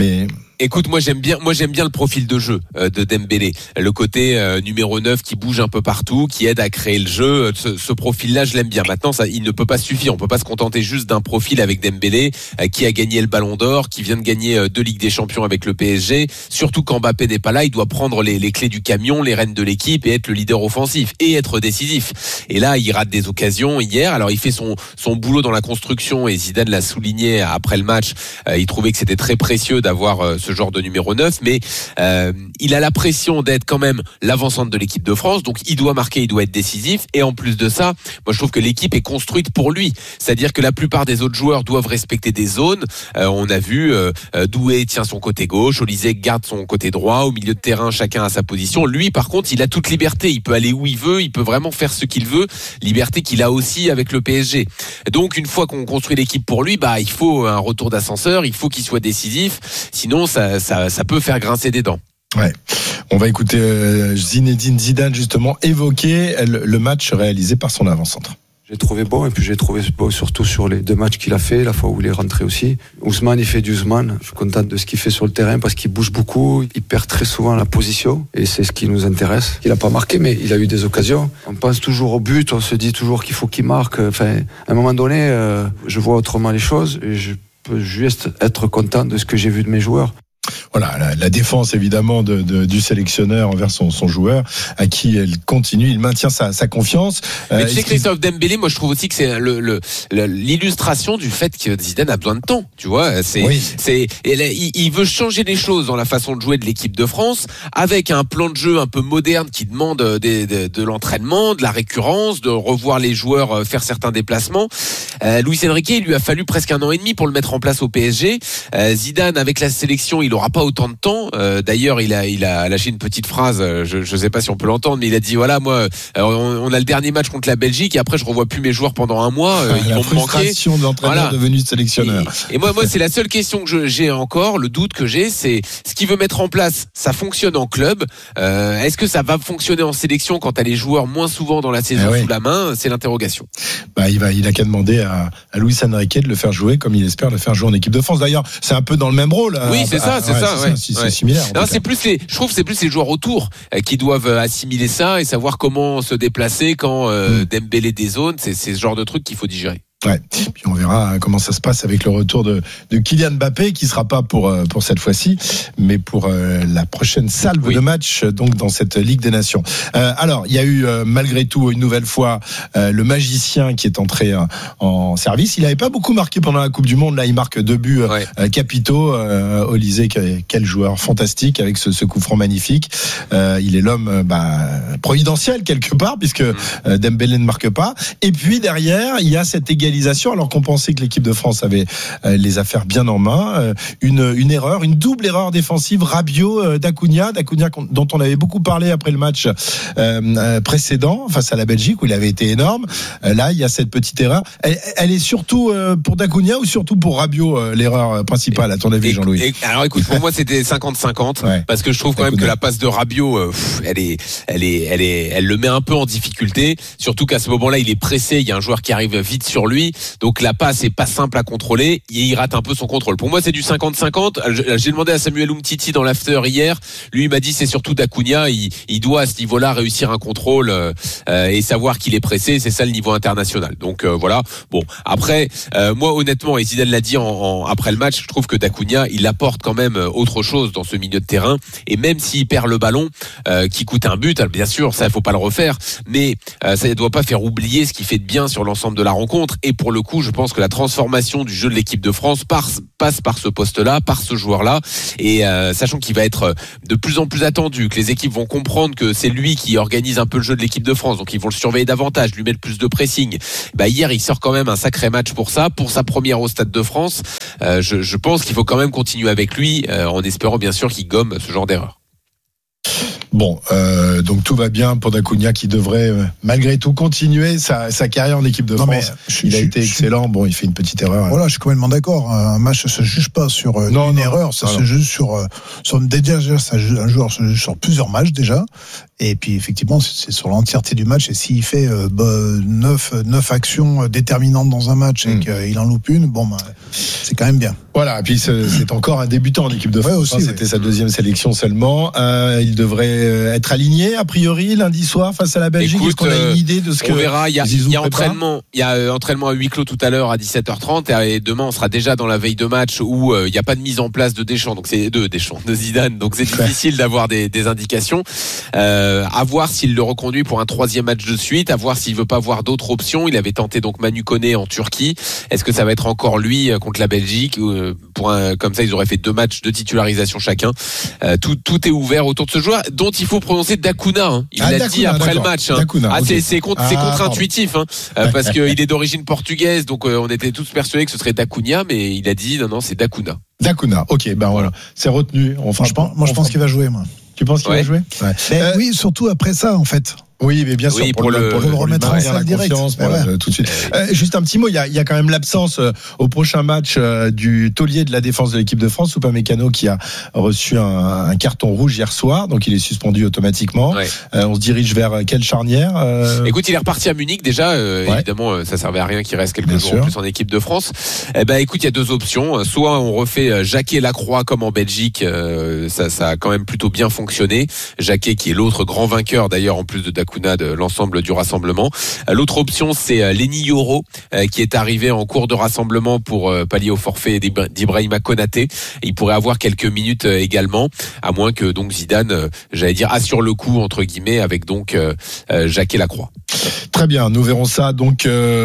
Écoute, moi j'aime bien le profil de jeu de Dembélé, le côté numéro 9 qui bouge un peu partout, qui aide à créer le jeu. Ce profil-là, je l'aime bien. Maintenant, il ne peut pas suffire. On peut pas se contenter juste d'un profil avec Dembélé qui a gagné le Ballon d'Or, qui vient de gagner 2 Ligues des Champions avec le PSG. Surtout quand Mbappé n'est pas là, il doit prendre les clés du camion, les rênes de l'équipe et être le leader offensif et être décisif. Et là, il rate des occasions hier. Alors, il fait son boulot dans la construction et Zidane l'a souligné après le match. Il trouvait que c'était très précieux d'avoir ce genre de numéro 9, mais il a la pression d'être quand même l'avant-centre de l'équipe de France, donc il doit marquer, il doit être décisif, et en plus de ça, moi je trouve que l'équipe est construite pour lui, c'est-à-dire que la plupart des autres joueurs doivent respecter des zones. On a vu Doué tient son côté gauche, Olysée garde son côté droit, au milieu de terrain chacun a sa position. Lui par contre, il a toute liberté, il peut aller où il veut, il peut vraiment faire ce qu'il veut, liberté qu'il a aussi avec le PSG. Donc une fois qu'on construit l'équipe pour lui, il faut un retour d'ascenseur, il faut qu'il soit décisif, sinon ça peut faire grincer des dents. Ouais. On va écouter Zinedine Zidane justement évoquer le match réalisé par son avant-centre. J'ai trouvé bon, et puis j'ai trouvé bon surtout sur les 2 matchs qu'il a fait, la fois où il est rentré aussi. Ousmane, il fait du Ousmane. Je suis content de ce qu'il fait sur le terrain parce qu'il bouge beaucoup, il perd très souvent la position et c'est ce qui nous intéresse. Il a pas marqué, mais il a eu des occasions. On pense toujours au but, on se dit toujours qu'il faut qu'il marque. Enfin, à un moment donné, je vois autrement les choses et je peux juste être content de ce que j'ai vu de mes joueurs. Voilà, la défense évidemment du sélectionneur envers son joueur, à qui elle continue, il maintient sa confiance. Mais tu sais, Christophe Dembélé, moi je trouve aussi que c'est l'illustration du fait que Zidane a besoin de temps. Tu vois, il veut changer les choses dans la façon de jouer de l'équipe de France, avec un plan de jeu un peu moderne qui demande de l'entraînement, de la récurrence, de revoir les joueurs faire certains déplacements. Luis Enrique, il lui a fallu presque 1 an et demi pour le mettre en place au PSG. Zidane, avec la sélection, il aura pas autant de temps. D'ailleurs, il a lâché une petite phrase, je sais pas si on peut l'entendre, mais il a dit voilà, moi on a le dernier match contre la Belgique et après je revois plus mes joueurs pendant 1 mois, ils vont me manquer. La frustration de l'entraîneur devenu sélectionneur. Et moi c'est la seule question que j'ai encore, le doute que j'ai, c'est ce qu'il veut mettre en place. Ça fonctionne en club, est-ce que ça va fonctionner en sélection quand t'as les joueurs moins souvent dans la saison sous la main? C'est l'interrogation. Il a qu'à demander à Luis Enrique de le faire jouer comme il espère le faire jouer en équipe de France. D'ailleurs, c'est un peu dans le même rôle. Oui, c'est ça. C'est similaire. Non, je trouve que c'est plus les joueurs autour qui doivent assimiler ça et savoir comment se déplacer quand Dembélé dézone. C'est ce genre de truc qu'il faut digérer. Ouais. Puis on verra comment ça se passe avec le retour de Kylian Mbappé, qui sera pas pour cette fois-ci, mais pour la prochaine salve de match, donc dans cette Ligue des Nations. Alors, il y a eu malgré tout une nouvelle fois le magicien qui est entré en service. Il n'avait pas beaucoup marqué pendant la Coupe du Monde. Là, il marque 2 buts capitaux. Olysée, quel joueur fantastique avec ce coup franc magnifique. Il est l'homme providentiel quelque part, puisque Dembélé ne marque pas. Et puis derrière, il y a cette égalité l'égalisation, alors qu'on pensait que l'équipe de France avait les affaires bien en main. Une erreur, une double erreur défensive, Rabiot d'Acuna dont on avait beaucoup parlé après le match précédent face à la Belgique où il avait été énorme. Là, il y a cette petite erreur. Elle est surtout pour d'Acuna ou surtout pour Rabiot, l'erreur principale, à ton avis, Jean-Louis? Alors écoute, pour moi c'était 50-50 parce que je trouve quand même que la passe de Rabiot, elle le met un peu en difficulté. Surtout qu'à ce moment-là, il est pressé, il y a un joueur qui arrive vite sur lui, donc la passe est pas simple à contrôler et il rate un peu son contrôle. Pour moi, c'est du 50-50. J'ai demandé à Samuel Umtiti dans l'after hier. Lui, il m'a dit c'est surtout d'Acuna. Il doit à ce niveau-là réussir un contrôle et savoir qu'il est pressé. C'est ça le niveau international. Donc voilà. Bon, après, moi honnêtement, et Zidane l'a dit après le match, je trouve que d'Acuna, il apporte quand même autre chose dans ce milieu de terrain. Et même s'il perd le ballon, qui coûte un but, bien sûr, ça il faut pas le refaire, mais ça ne doit pas faire oublier ce qu'il fait de bien sur l'ensemble de la rencontre. Et pour le coup, je pense que la transformation du jeu de l'équipe de France passe par ce poste-là, par ce joueur-là. Et sachant qu'il va être de plus en plus attendu, que les équipes vont comprendre que c'est lui qui organise un peu le jeu de l'équipe de France, donc ils vont le surveiller davantage, lui mettre plus de pressing. Hier, il sort quand même un sacré match pour ça, pour sa première au Stade de France. Je pense qu'il faut quand même continuer avec lui, en espérant bien sûr qu'il gomme ce genre d'erreur. Bon, donc tout va bien pour d'Acuna qui devrait malgré tout continuer sa carrière en équipe de France. Il a été excellent. Bon, il fait une petite erreur. Voilà, je suis complètement d'accord. Un match, ça se juge pas sur une erreur, ça se juge sur déjà un joueur se juge sur plusieurs matchs déjà. Et puis effectivement, c'est sur l'entièreté du match. Et s'il fait 9 actions déterminantes dans un match et qu'il en loupe une, c'est quand même bien. Voilà, et puis c'est encore un débutant en équipe de France. Aussi, c'était sa deuxième sélection seulement. Il devrait être aligné a priori lundi soir face à la Belgique. Est-ce qu'on a une idée de ce que on verra? Il y a entraînement. Il y a entraînement à huis clos tout à l'heure à 17h30 et demain on sera déjà dans la veille de match où il n'y a pas de mise en place de Deschamps. Donc c'est de Zidane. Donc c'est difficile d'avoir des indications. À voir s'il le reconduit pour un 3e match de suite, à voir s'il veut pas voir d'autres options. Il avait tenté donc Manu Koné en Turquie. Est-ce que ça va être encore lui contre la Belgique? Comme ça, ils auraient fait 2 matchs de titularisation chacun. Tout est ouvert autour de ce joueur dont il faut prononcer d'Acuna. Il l'a dit après le match. C'est contre-intuitif parce qu'il est d'origine portugaise, donc on était tous persuadés que ce serait d'Acuna, mais il a dit non, c'est d'Acuna. D'Acuna, ok, voilà, c'est retenu. Je pense qu'il va jouer, moi. Tu penses qu'il va jouer? Oui, surtout après ça, en fait. Oui, mais bien sûr, pour le remettre en salle direct. Tout de suite. Juste un petit mot, il y a quand même l'absence au prochain match du taulier de la défense de l'équipe de France, Upamecano, qui a reçu un carton rouge hier soir, donc il est suspendu automatiquement. On se dirige vers quelle charnière? Écoute, il est reparti à Munich déjà. Évidemment, ça servait à rien qu'il reste quelques jours en plus en équipe de France. Écoute, il y a 2 options. Soit on refait Jacquet-Lacroix comme en Belgique. Ça a quand même plutôt bien fonctionné. Jacquet qui est l'autre grand vainqueur d'ailleurs en plus de de l'ensemble du rassemblement. L'autre option, c'est Lenny Yoro qui est arrivé en cours de rassemblement pour pallier au forfait d'Ibrahima Konaté. Il pourrait avoir quelques minutes également, à moins que donc Zidane, assure le coup entre guillemets avec donc Jacquet-Lacroix. Très bien, nous verrons ça donc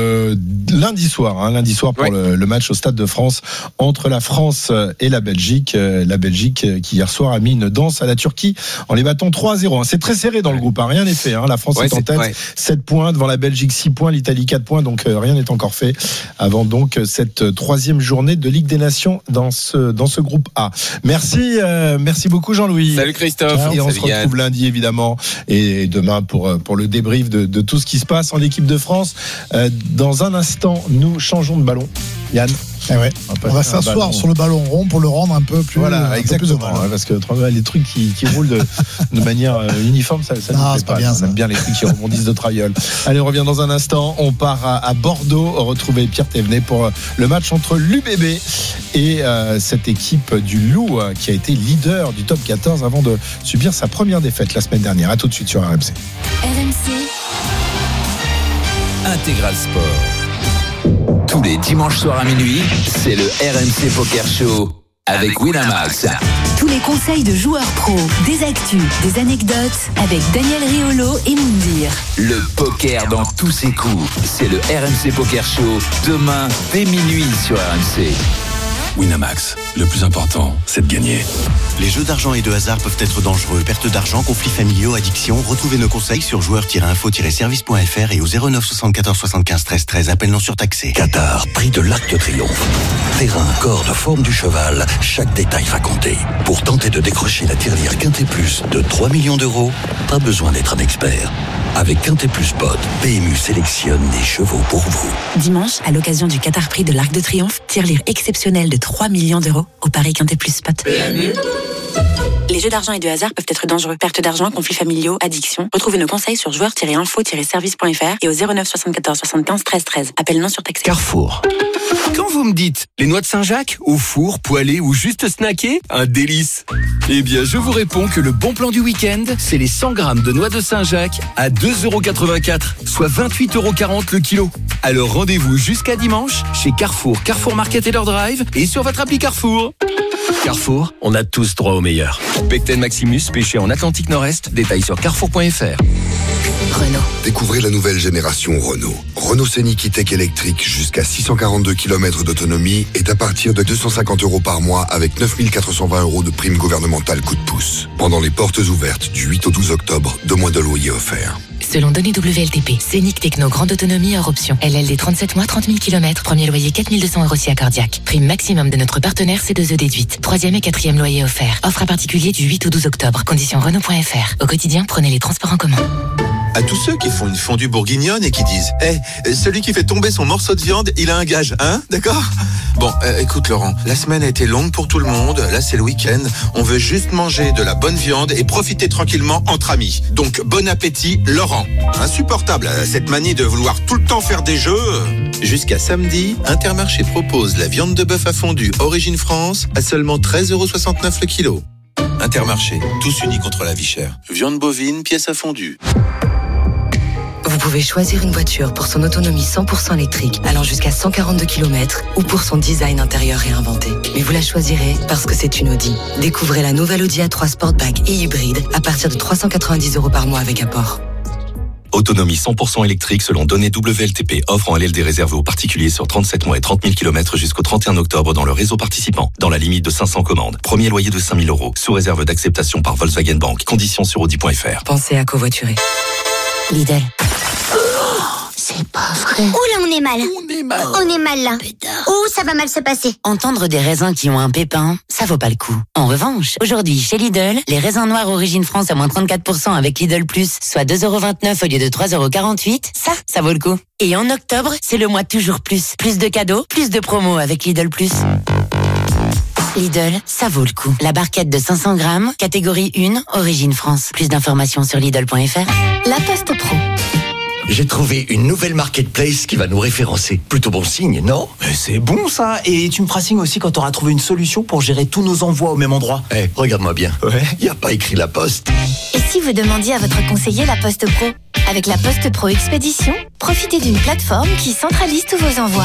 lundi soir pour le match au Stade de France entre la France et la Belgique. La Belgique qui hier soir a mis une danse à la Turquie en les battant 3-0. C'est très serré dans le groupe, rien n'est fait. La France est en tête, 7 points devant la Belgique, 6 points, l'Italie 4 points, donc rien n'est encore fait avant donc cette 3e journée de Ligue des Nations dans ce groupe A. Merci beaucoup Jean-Louis. Salut Christophe. Et on se retrouve lundi évidemment et demain pour le débrief de tout ce qui se passe en équipe de France. Dans un instant, nous changeons de ballon. Yann. On va s'asseoir sur le ballon rond pour le rendre un peu plus. Voilà, exactement. Parce que les trucs qui roulent de manière uniforme, ça ne fait pas. Bien, on aime bien les trucs qui rebondissent de traviole. Allez, on revient dans un instant. On part à Bordeaux retrouver Pierre Thévenet pour le match entre l'UBB et cette équipe du Loup qui a été leader du top 14 avant de subir sa première défaite la semaine dernière. À tout de suite sur RMC. RMC Intégral Sport. Tous les dimanches soirs à minuit, c'est le RMC Poker Show avec Winamax. Tous les conseils de joueurs pros, des actus, des anecdotes avec Daniel Riolo et Moundir. Le poker dans tous ses coups, c'est le RMC Poker Show demain dès minuit sur RMC. Winamax, le plus important, c'est de gagner. Les jeux d'argent et de hasard peuvent être dangereux. Perte d'argent, conflits familiaux, addiction. Retrouvez nos conseils sur joueurs-info-service.fr et au 09 74 75 13 13. Appel non surtaxé. Qatar, prix de l'Arc de Triomphe. Terrain, corde, forme du cheval, chaque détail va compter. Pour tenter de décrocher la tirelire Quintet Plus de 3 millions d'euros, pas besoin d'être un expert. Avec Quintet Plus Pod, PMU sélectionne des chevaux pour vous. Dimanche, à l'occasion du Qatar Prix de l'Arc de Triomphe, tirelire exceptionnelle de 3 millions d'euros au Paris Quintet Plus Spot. PMU. Les jeux d'argent et de hasard peuvent être dangereux. Perte d'argent, conflits familiaux, addiction. Retrouvez nos conseils sur joueurs-info-service.fr et au 09 74 75 13 13. Appel non surtaxé. Carrefour. Quand vous me dites les noix de Saint-Jacques, au four, poêlées ou juste snackées, un délice. Eh bien, je vous réponds que le bon plan du week-end, c'est les 100 grammes de noix de Saint-Jacques à 2,84 €, soit 28,40 € le kilo. Alors rendez-vous jusqu'à dimanche chez Carrefour, Carrefour Market et leur drive et sur votre appli Carrefour. Carrefour, on a tous droit au meilleur. Pecten Maximus, pêché en Atlantique Nord-Est, détail sur carrefour.fr. Renault. Découvrez la nouvelle génération Renault. Renault Scénic E-Tech électrique jusqu'à 642 km d'autonomie est à partir de 250 € par mois avec 9 420 € de prime gouvernementale coup de pouce. Pendant les portes ouvertes du 8 au 12 octobre, 2 mois de loyer offerts. Selon données WLTP, Scénic Techno grande autonomie hors option. LLD 37 mois, 30 000 km, premier loyer 4 200 € si accordiaque. Prime maximum de notre partenaire C2E déduite. 3e et 4e loyer offert. Offre à particulier du 8 au 12 octobre. Conditions Renault.fr. Au quotidien, prenez les transports en commun. À tous ceux qui font une fondue bourguignonne et qui disent celui qui fait tomber son morceau de viande, il a un gage, hein? D'accord? Bon, écoute Laurent, la semaine a été longue pour tout le monde, là c'est le week-end, on veut juste manger de la bonne viande et profiter tranquillement entre amis. Donc bon appétit Laurent. Insupportable, cette manie de vouloir tout le temps faire des jeux. Jusqu'à samedi, Intermarché propose la viande de bœuf à fondu Origine France à seulement 13,69 € le kilo. Intermarché, tous unis contre la vie chère. Viande bovine, pièce à fondu. Vous pouvez choisir une voiture pour son autonomie 100% électrique allant jusqu'à 142 km ou pour son design intérieur réinventé. Mais vous la choisirez parce que c'est une Audi. Découvrez la nouvelle Audi A3 Sportback et hybride à partir de 390 € par mois avec apport. Autonomie 100% électrique selon données WLTP. Offre en LLD réservée aux particuliers sur 37 mois et 30 000 km jusqu'au 31 octobre dans le réseau participant. Dans la limite de 500 commandes. Premier loyer de 5 000 €. Sous réserve d'acceptation par Volkswagen Bank. Conditions sur Audi.fr. Pensez à covoiturer. Lidl. C'est pas vrai. Ouh là, on est mal. On est mal là. Ouh, ça va mal se passer. Entendre des raisins qui ont un pépin, ça vaut pas le coup. En revanche, aujourd'hui, chez Lidl, les raisins noirs Origine France à moins 34% avec Lidl Plus, soit 2,29 € au lieu de 3,48 €, ça vaut le coup. Et en octobre, c'est le mois toujours plus. Plus de cadeaux, plus de promos avec Lidl Plus. Lidl, ça vaut le coup. La barquette de 500 grammes, catégorie 1, Origine France. Plus d'informations sur Lidl.fr. La Poste Pro. J'ai trouvé une nouvelle marketplace qui va nous référencer. Plutôt bon signe, non? C'est bon ça. Et tu me feras signe aussi quand tu auras trouvé une solution pour gérer tous nos envois au même endroit. Regarde-moi bien. Ouais. Y a pas écrit La Poste. Et si vous demandiez à votre conseiller La Poste Pro? Avec La Poste Pro Expédition, profitez d'une plateforme qui centralise tous vos envois.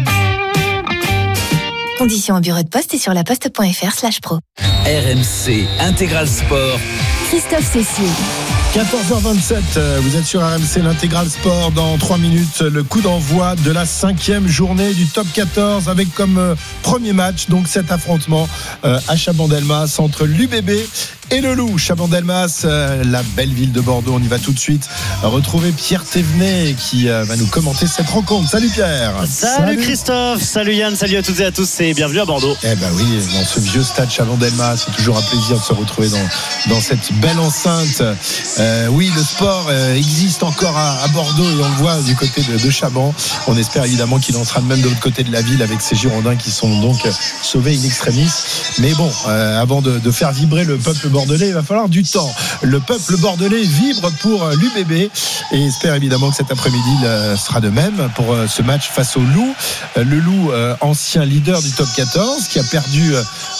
Conditions au bureau de poste et sur laposte.fr/pro. RMC Intégral Sport. Christophe Cessier. 14h27, vous êtes sur RMC, l'intégral sport. Dans 3 minutes, le coup d'envoi de la 5e journée du top 14 avec comme premier match donc cet affrontement à Chabandelmas entre l'UBB et le Loup. Chabandelmas, la belle ville de Bordeaux. On y va tout de suite retrouver Pierre Thévenet qui va nous commenter cette rencontre. Salut Pierre. Salut Christophe, salut Yann, salut à toutes et à tous et bienvenue à Bordeaux. Eh ben oui, dans ce vieux stade Chabandelmas, c'est toujours un plaisir de se retrouver dans cette belle enceinte. Oui, le sport existe encore à Bordeaux et on le voit du côté de Chaban. On espère évidemment qu'il en sera de même de l'autre côté de la ville avec ces Girondins qui sont donc sauvés in extremis. Mais bon, avant de faire vibrer le peuple bordelais, il va falloir du temps. Le peuple bordelais vibre pour l'UBB et espère évidemment que cet après-midi il sera de même pour ce match face au Loup. Le Loup, ancien leader du top 14, qui a perdu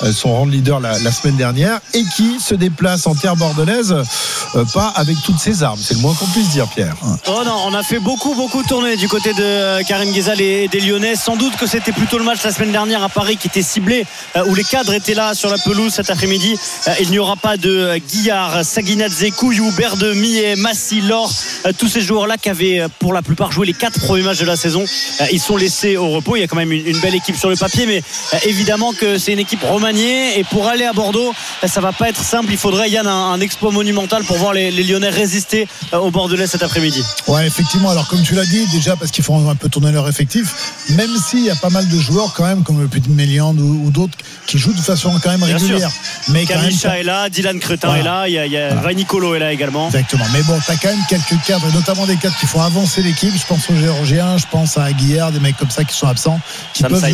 son rang de leader la semaine dernière et qui se déplace en terre bordelaise pas avec toutes ses armes. C'est le moins qu'on puisse dire, Pierre. Oh non, on a fait beaucoup tourner du côté de Karim Ghezal et des Lyonnais. Sans doute que c'était plutôt le match la semaine dernière à Paris qui était ciblé, où les cadres étaient là sur la pelouse cet après-midi. Il n'y aura pas de Guillard, Saguinadze, Couillou, Berde, Millet, Massy, Laure, tous ces joueurs-là qui avaient pour la plupart joué les 4 premiers matchs de la saison. Ils sont laissés au repos. Il y a quand même une belle équipe sur le papier, mais évidemment que c'est une équipe remaniée, et pour aller à Bordeaux, ça va pas être simple. Il faudrait, Yann, un exploit monumental pour voir les Lyonnais résister au Bordelais cet après-midi. Ouais, effectivement. Alors comme tu l'as dit, déjà parce qu'ils font un peu tourner leur effectif, même s'il y a pas mal de joueurs quand même, comme le Petit Méliande ou d'autres, qui jouent de façon quand même régulière. Mais Kamisha est là, Dylan Cretin est là, il y a Vanicolo est là également. Exactement. Mais bon, t'as quand même quelques cadres, notamment des cadres qui font avancer l'équipe. Je pense aux Géorgiens, je pense à Guillard, des mecs comme ça qui sont absents, qui peuvent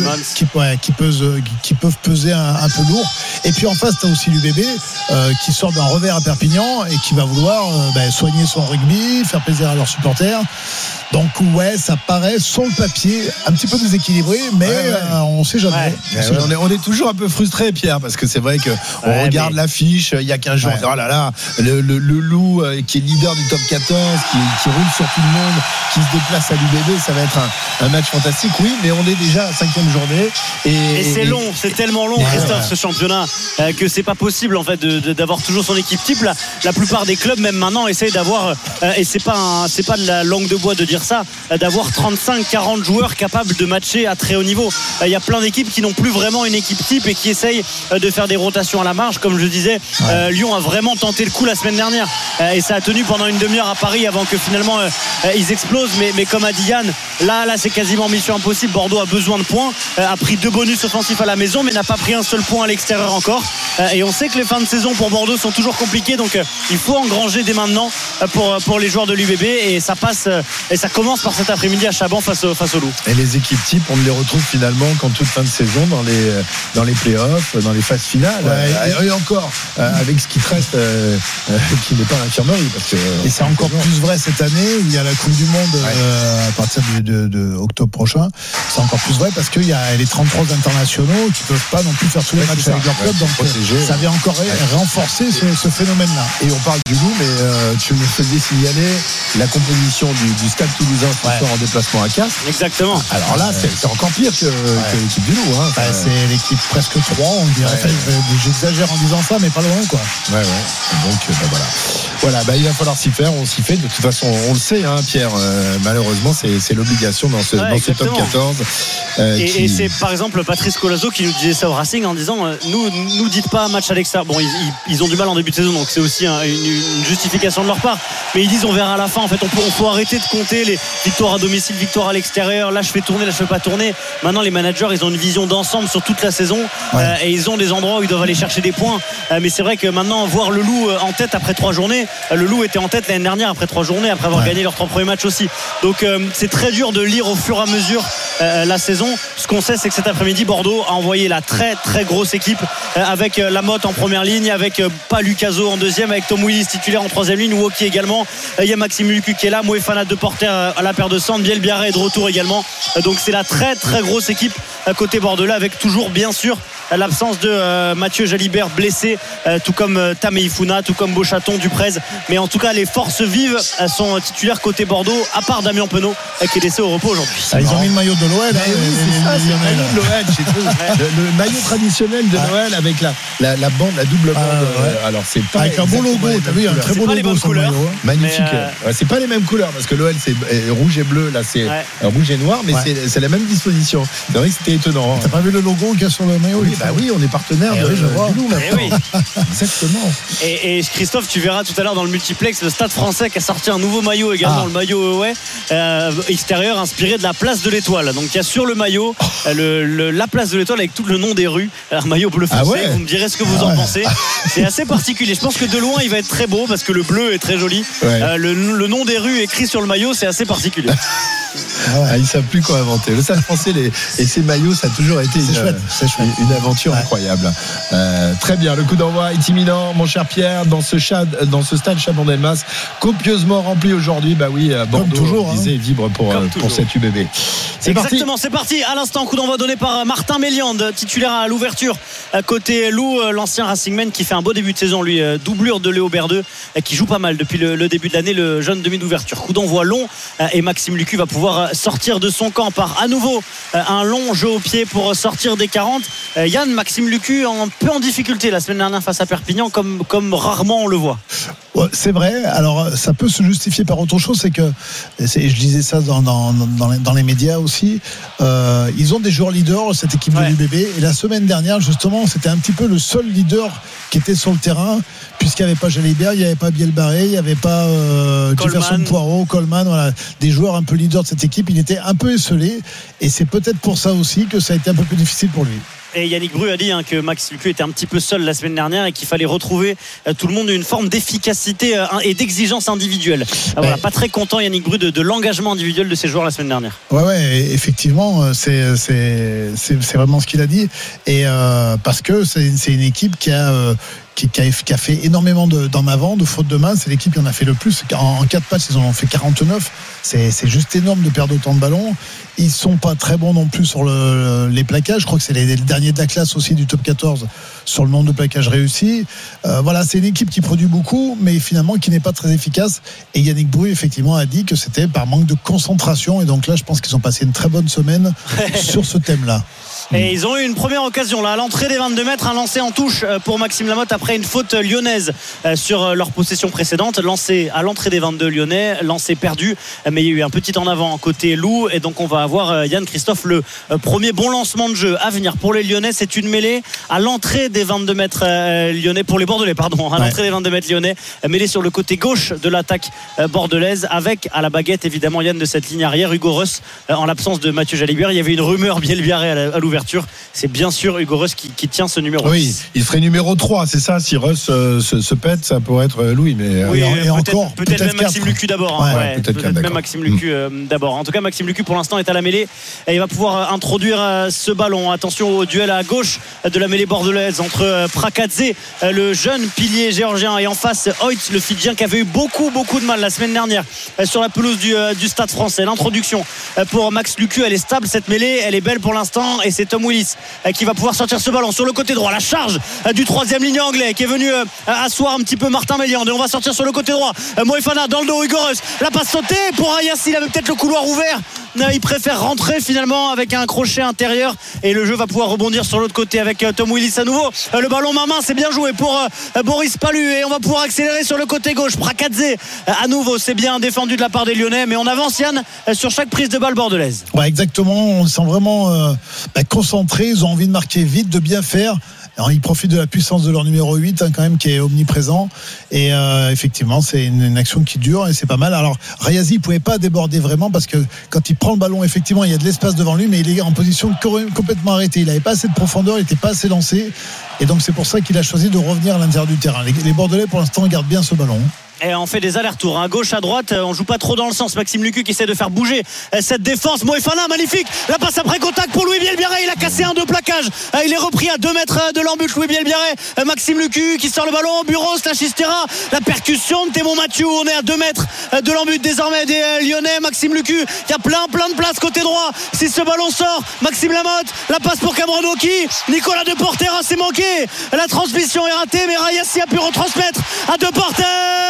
peser un peu lourd. Et puis en face, t'as aussi l'UBB qui sort d'un revers à Perpignan et qui va vouloir soigner son rugby, faire plaisir à leurs supporters. Donc ouais, ça paraît sur le papier un petit peu déséquilibré, mais on sait jamais. On est toujours un peu frustré, Pierre, parce que c'est vrai que on regarde l'affiche il y a 15 jours. Oh là là, le Loup qui est leader du top 14, qui roule sur tout le monde, qui se déplace à l'UBB, ça va être un match fantastique. Oui, mais on est déjà à 5e journée et c'est long, c'est tellement long, Christophe, ce championnat, que c'est pas possible en fait d'avoir toujours son équipe type. La plupart des clubs, même maintenant, essayent d'avoir, et c'est pas de la langue de bois de dire ça, d'avoir 35-40 joueurs capables de matcher à très haut niveau. Il y a plein d'équipes qui n'ont plus vraiment une équipe type et qui essayent de faire des rotations à la marge. Comme je disais, Lyon a vraiment tenté le coup la semaine dernière, et ça a tenu pendant une demi-heure à Paris avant que finalement ils explosent. Mais comme a dit Yann, là c'est quasiment mission impossible. Bordeaux a besoin de points, a pris 2 bonus offensifs à la maison, mais n'a pas pris un seul point à l'extérieur encore. Et on sait que les fins de saison pour Bordeaux sont toujours compliquées, donc il faut engranger dès maintenant pour les joueurs de l'UBB, et ça passe et ça commence par cet après-midi à Chaban face au Loup. Et les équipes types, on les retrouve finalement qu'en toute fin de saison dans les playoffs, dans les phases finales, et encore avec ce qui te reste qui n'est pas l'infirmerie, parce que et c'est encore plus vrai cette année où il y a la Coupe du Monde à partir de octobre prochain. C'est encore plus vrai parce qu'il y a les 33 internationaux qui peuvent pas non plus faire tous les matchs avec leur club, donc ça vient encore renforcer ce phénomène-là. Et on parle du Loup, mais tu me faisais signaler la composition du Stade Toulousain ce soir en déplacement à Castres. Exactement. Alors là, c'est encore pire que l'équipe du Loup. C'est l'équipe presque 3, on dirait. J'exagère en disant ça, mais pas loin, quoi. Donc voilà, il va falloir s'y faire. On s'y fait. De toute façon, on le sait, Pierre. Malheureusement, c'est l'obligation dans ce top 14. Et c'est par exemple Patrice Colazo qui nous disait ça au Racing en disant nous dites pas match à l'extérieur. Bon, ils ont du mal en début de saison, donc c'est aussi une justification de leur part. Mais ils disent on verra à la fin. En fait, on faut arrêter de compter les victoires à domicile, victoires à l'extérieur. Là, je fais tourner, là, je fais pas tourner. Maintenant, les managers, ils ont une vision d'ensemble sur toute la saison, et ils ont des endroits où ils doivent aller chercher des points. Mais c'est vrai que maintenant, voir le Loup en tête après 3 journées, le Loup était en tête l'année dernière après 3 journées, après avoir gagné leurs 3 premiers matchs aussi. Donc, c'est très dur de lire au fur et à mesure la saison. Ce qu'on sait, c'est que cet après-midi, Bordeaux a envoyé la très très grosse équipe avec Lamotte en première ligne, avec Palucaso en deuxième, avec Tom Willis titulaire en 3e ligne, Woki également. Il y a Maxime Lucu qui est là, Moefana de Porter à la paire de centre, Biel Biarré est de retour également. Donc c'est la très très grosse équipe à côté Bordelais, avec toujours bien sûr l'absence de Mathieu Jalibert blessé, tout comme Tameifuna, tout comme Beauchaton, Duprez. Mais en tout cas, les forces vives sont titulaires côté Bordeaux, à part Damien Penaud qui est laissé au repos aujourd'hui. Ils ont mis le maillot de l'OL. C'est le maillot de l'OL. Le maillot traditionnel de Noël avec la bande, la double bande. Alors c'est pas avec un beau logo. T'as vu, un très beau logo sur le maillot. Magnifique. C'est pas les mêmes couleurs parce que l'OL c'est rouge et bleu. Là c'est rouge et noir, mais c'est la même disposition. C'est vrai que c'était étonnant. T'as pas vu le logo qu'il y a sur le maillot? Oui, on est partenaire du Loup maintenant. Exactement. Et Christophe, tu verras tout à l'heure dans le multiplex, le Stade Français qui a sorti un nouveau maillot également, le maillot extérieur inspiré de la place de l'Étoile. Donc il y a sur le maillot la place de l'Étoile avec tout le nom des rues, un maillot bleu foncé. Vous me direz ce que vous en pensez. C'est assez particulier. Je pense que de loin il va être très beau parce que le bleu est très joli. Le nom des rues écrit sur le maillot, c'est assez particulier. Ils savent plus quoi inventer. Le Stade Français et ses maillots, ça a toujours été une aventure incroyable. Très bien, le coup d'envoi est imminent, mon cher Pierre, dans ce stade Chabon-Delmas, copieusement rempli aujourd'hui. Bah oui, Bordeaux toujours, vibre pour cette UBB. Exactement, c'est parti. À l'instant, coup d'envoi donné par Martin Méliande, titulaire à l'ouverture côté Loup, l'ancien Racingman qui fait un beau début de saison, lui, doublure de Léo Berdeux, qui joue pas mal depuis le début de l'année, le jeune demi d'ouverture. Coup d'envoi long et Maxime Lucu va pouvoir sortir de son camp par à nouveau un long jeu au pied pour sortir des 40. Yann, Maxime Lucu un peu en difficulté la semaine dernière face à Perpignan, comme rarement on le voit. Ouais, c'est vrai. Alors ça peut se justifier par autre chose, c'est que je disais ça dans les médias aussi, ils ont des joueurs leaders, cette équipe de l'UBB, et la semaine dernière justement c'était un petit peu le seul leader qui était sur le terrain, puisqu'il n'y avait pas Jalibert, il n'y avait pas Bielbarré, il n'y avait pas Jefferson Poirot, Coleman, voilà, des joueurs un peu leaders de cette équipe. Il était un peu esselé, et c'est peut-être pour ça aussi que ça a été un peu plus difficile pour lui. Et Yannick Bru a dit que Max Lucu était un petit peu seul la semaine dernière et qu'il fallait retrouver tout le monde une forme d'efficacité et d'exigence individuelle. Voilà, pas très content Yannick Bru de l'engagement individuel de ses joueurs la semaine dernière. Ouais, effectivement, c'est vraiment ce qu'il a dit. Et parce que c'est une équipe qui a fait énormément d'en avant, de fautes de main. C'est l'équipe qui en a fait le plus. En 4 matchs, ils en ont fait 49. C'est juste énorme de perdre autant de ballons. Ils sont pas très bons non plus sur les plaquages. Je crois que c'est les derniers de la classe aussi du top 14 sur le nombre de plaquages réussis. Voilà, c'est une équipe qui produit beaucoup, mais finalement qui n'est pas très efficace. Et Yannick Bru, effectivement, a dit que c'était par manque de concentration. Et donc là, je pense qu'ils ont passé une très bonne semaine sur ce thème-là. Et ils ont eu une première occasion là à l'entrée des 22 mètres, un lancer en touche pour Maxime Lamotte après une faute lyonnaise sur leur possession précédente. Lancé à l'entrée des 22 lyonnais, lancé perdu, mais il y a eu un petit en avant côté Loup, et donc on va avoir Yann Christophe le premier bon lancement de jeu à venir pour les lyonnais. C'est une mêlée à l'entrée des 22 mètres lyonnais pour les bordelais, à l'entrée des 22 mètres lyonnais, mêlée sur le côté gauche de l'attaque bordelaise, avec à la baguette évidemment Yann de cette ligne arrière Hugo Reus en l'absence de Mathieu Jalibert. Il y avait une rumeur Bielbarré à l'ouverture. C'est bien sûr Hugo Reus qui tient ce numéro. Oui, il serait numéro 3, c'est ça. Si Reus se pète, ça pourrait être Louis. Mais peut-être même Maxime Lucu d'abord. Peut-être même Maxime Lucu d'abord. En tout cas, Maxime Lucu pour l'instant est à la mêlée et il va pouvoir introduire ce ballon. Attention au duel à gauche de la mêlée bordelaise entre Prakadze, le jeune pilier géorgien, et en face Hoyt, le Fidjien, qui avait eu beaucoup de mal la semaine dernière sur la pelouse du Stade Français. L'introduction pour Max Lucu, elle est stable cette mêlée, elle est belle pour l'instant, et c'est Tom Willis qui va pouvoir sortir ce ballon sur le côté droit. La charge du troisième ligne anglais qui est venu asseoir un petit peu Martin Méliande, et on va sortir sur le côté droit. Moefana dans le dos, Hugo Reus, la passe sautée pour Ayas, il avait peut-être le couloir ouvert, il préfère rentrer finalement avec un crochet intérieur, et le jeu va pouvoir rebondir sur l'autre côté avec Tom Willis à nouveau. Le ballon main c'est bien joué pour Boris Palu, et on va pouvoir accélérer sur le côté gauche. Prakadze à nouveau, c'est bien défendu de la part des Lyonnais, mais on avance Yann sur chaque prise de balle bordelaise. Ouais, exactement, on se sent vraiment concentrés, ils ont envie de marquer vite, de bien faire. Alors, ils profitent de la puissance de leur numéro 8 quand même, qui est omniprésent, et effectivement c'est une action qui dure et c'est pas mal. Alors Rayazi ne pouvait pas déborder vraiment, parce que quand il prend le ballon, effectivement il y a de l'espace devant lui, mais il est en position complètement arrêtée, il n'avait pas assez de profondeur, il n'était pas assez lancé, et donc c'est pour ça qu'il a choisi de revenir à l'intérieur du terrain. Les Bordelais pour l'instant gardent bien ce ballon. Et on fait des allers-retours, à gauche, à droite, on joue pas trop dans le sens. Maxime Lucu qui essaie de faire bouger cette défense. Moefana, magnifique, la passe après contact pour Louis Bielbarré, il a cassé un 2 plaquage, il est repris à 2 mètres de l'embut. Louis Bielbarré, Maxime Lucu qui sort le ballon, Buros, la Chistera, la percussion de Thémo Mathieu, on est à 2 mètres de l'embut désormais des Lyonnais. Maxime Lucu qui a plein de place côté droit, si ce ballon sort, Maxime Lamotte, la passe pour Cameron Oki, Nicolas Deportera, c'est manqué, la transmission est ratée, mais Rayassi a pu retransmettre à Deporter.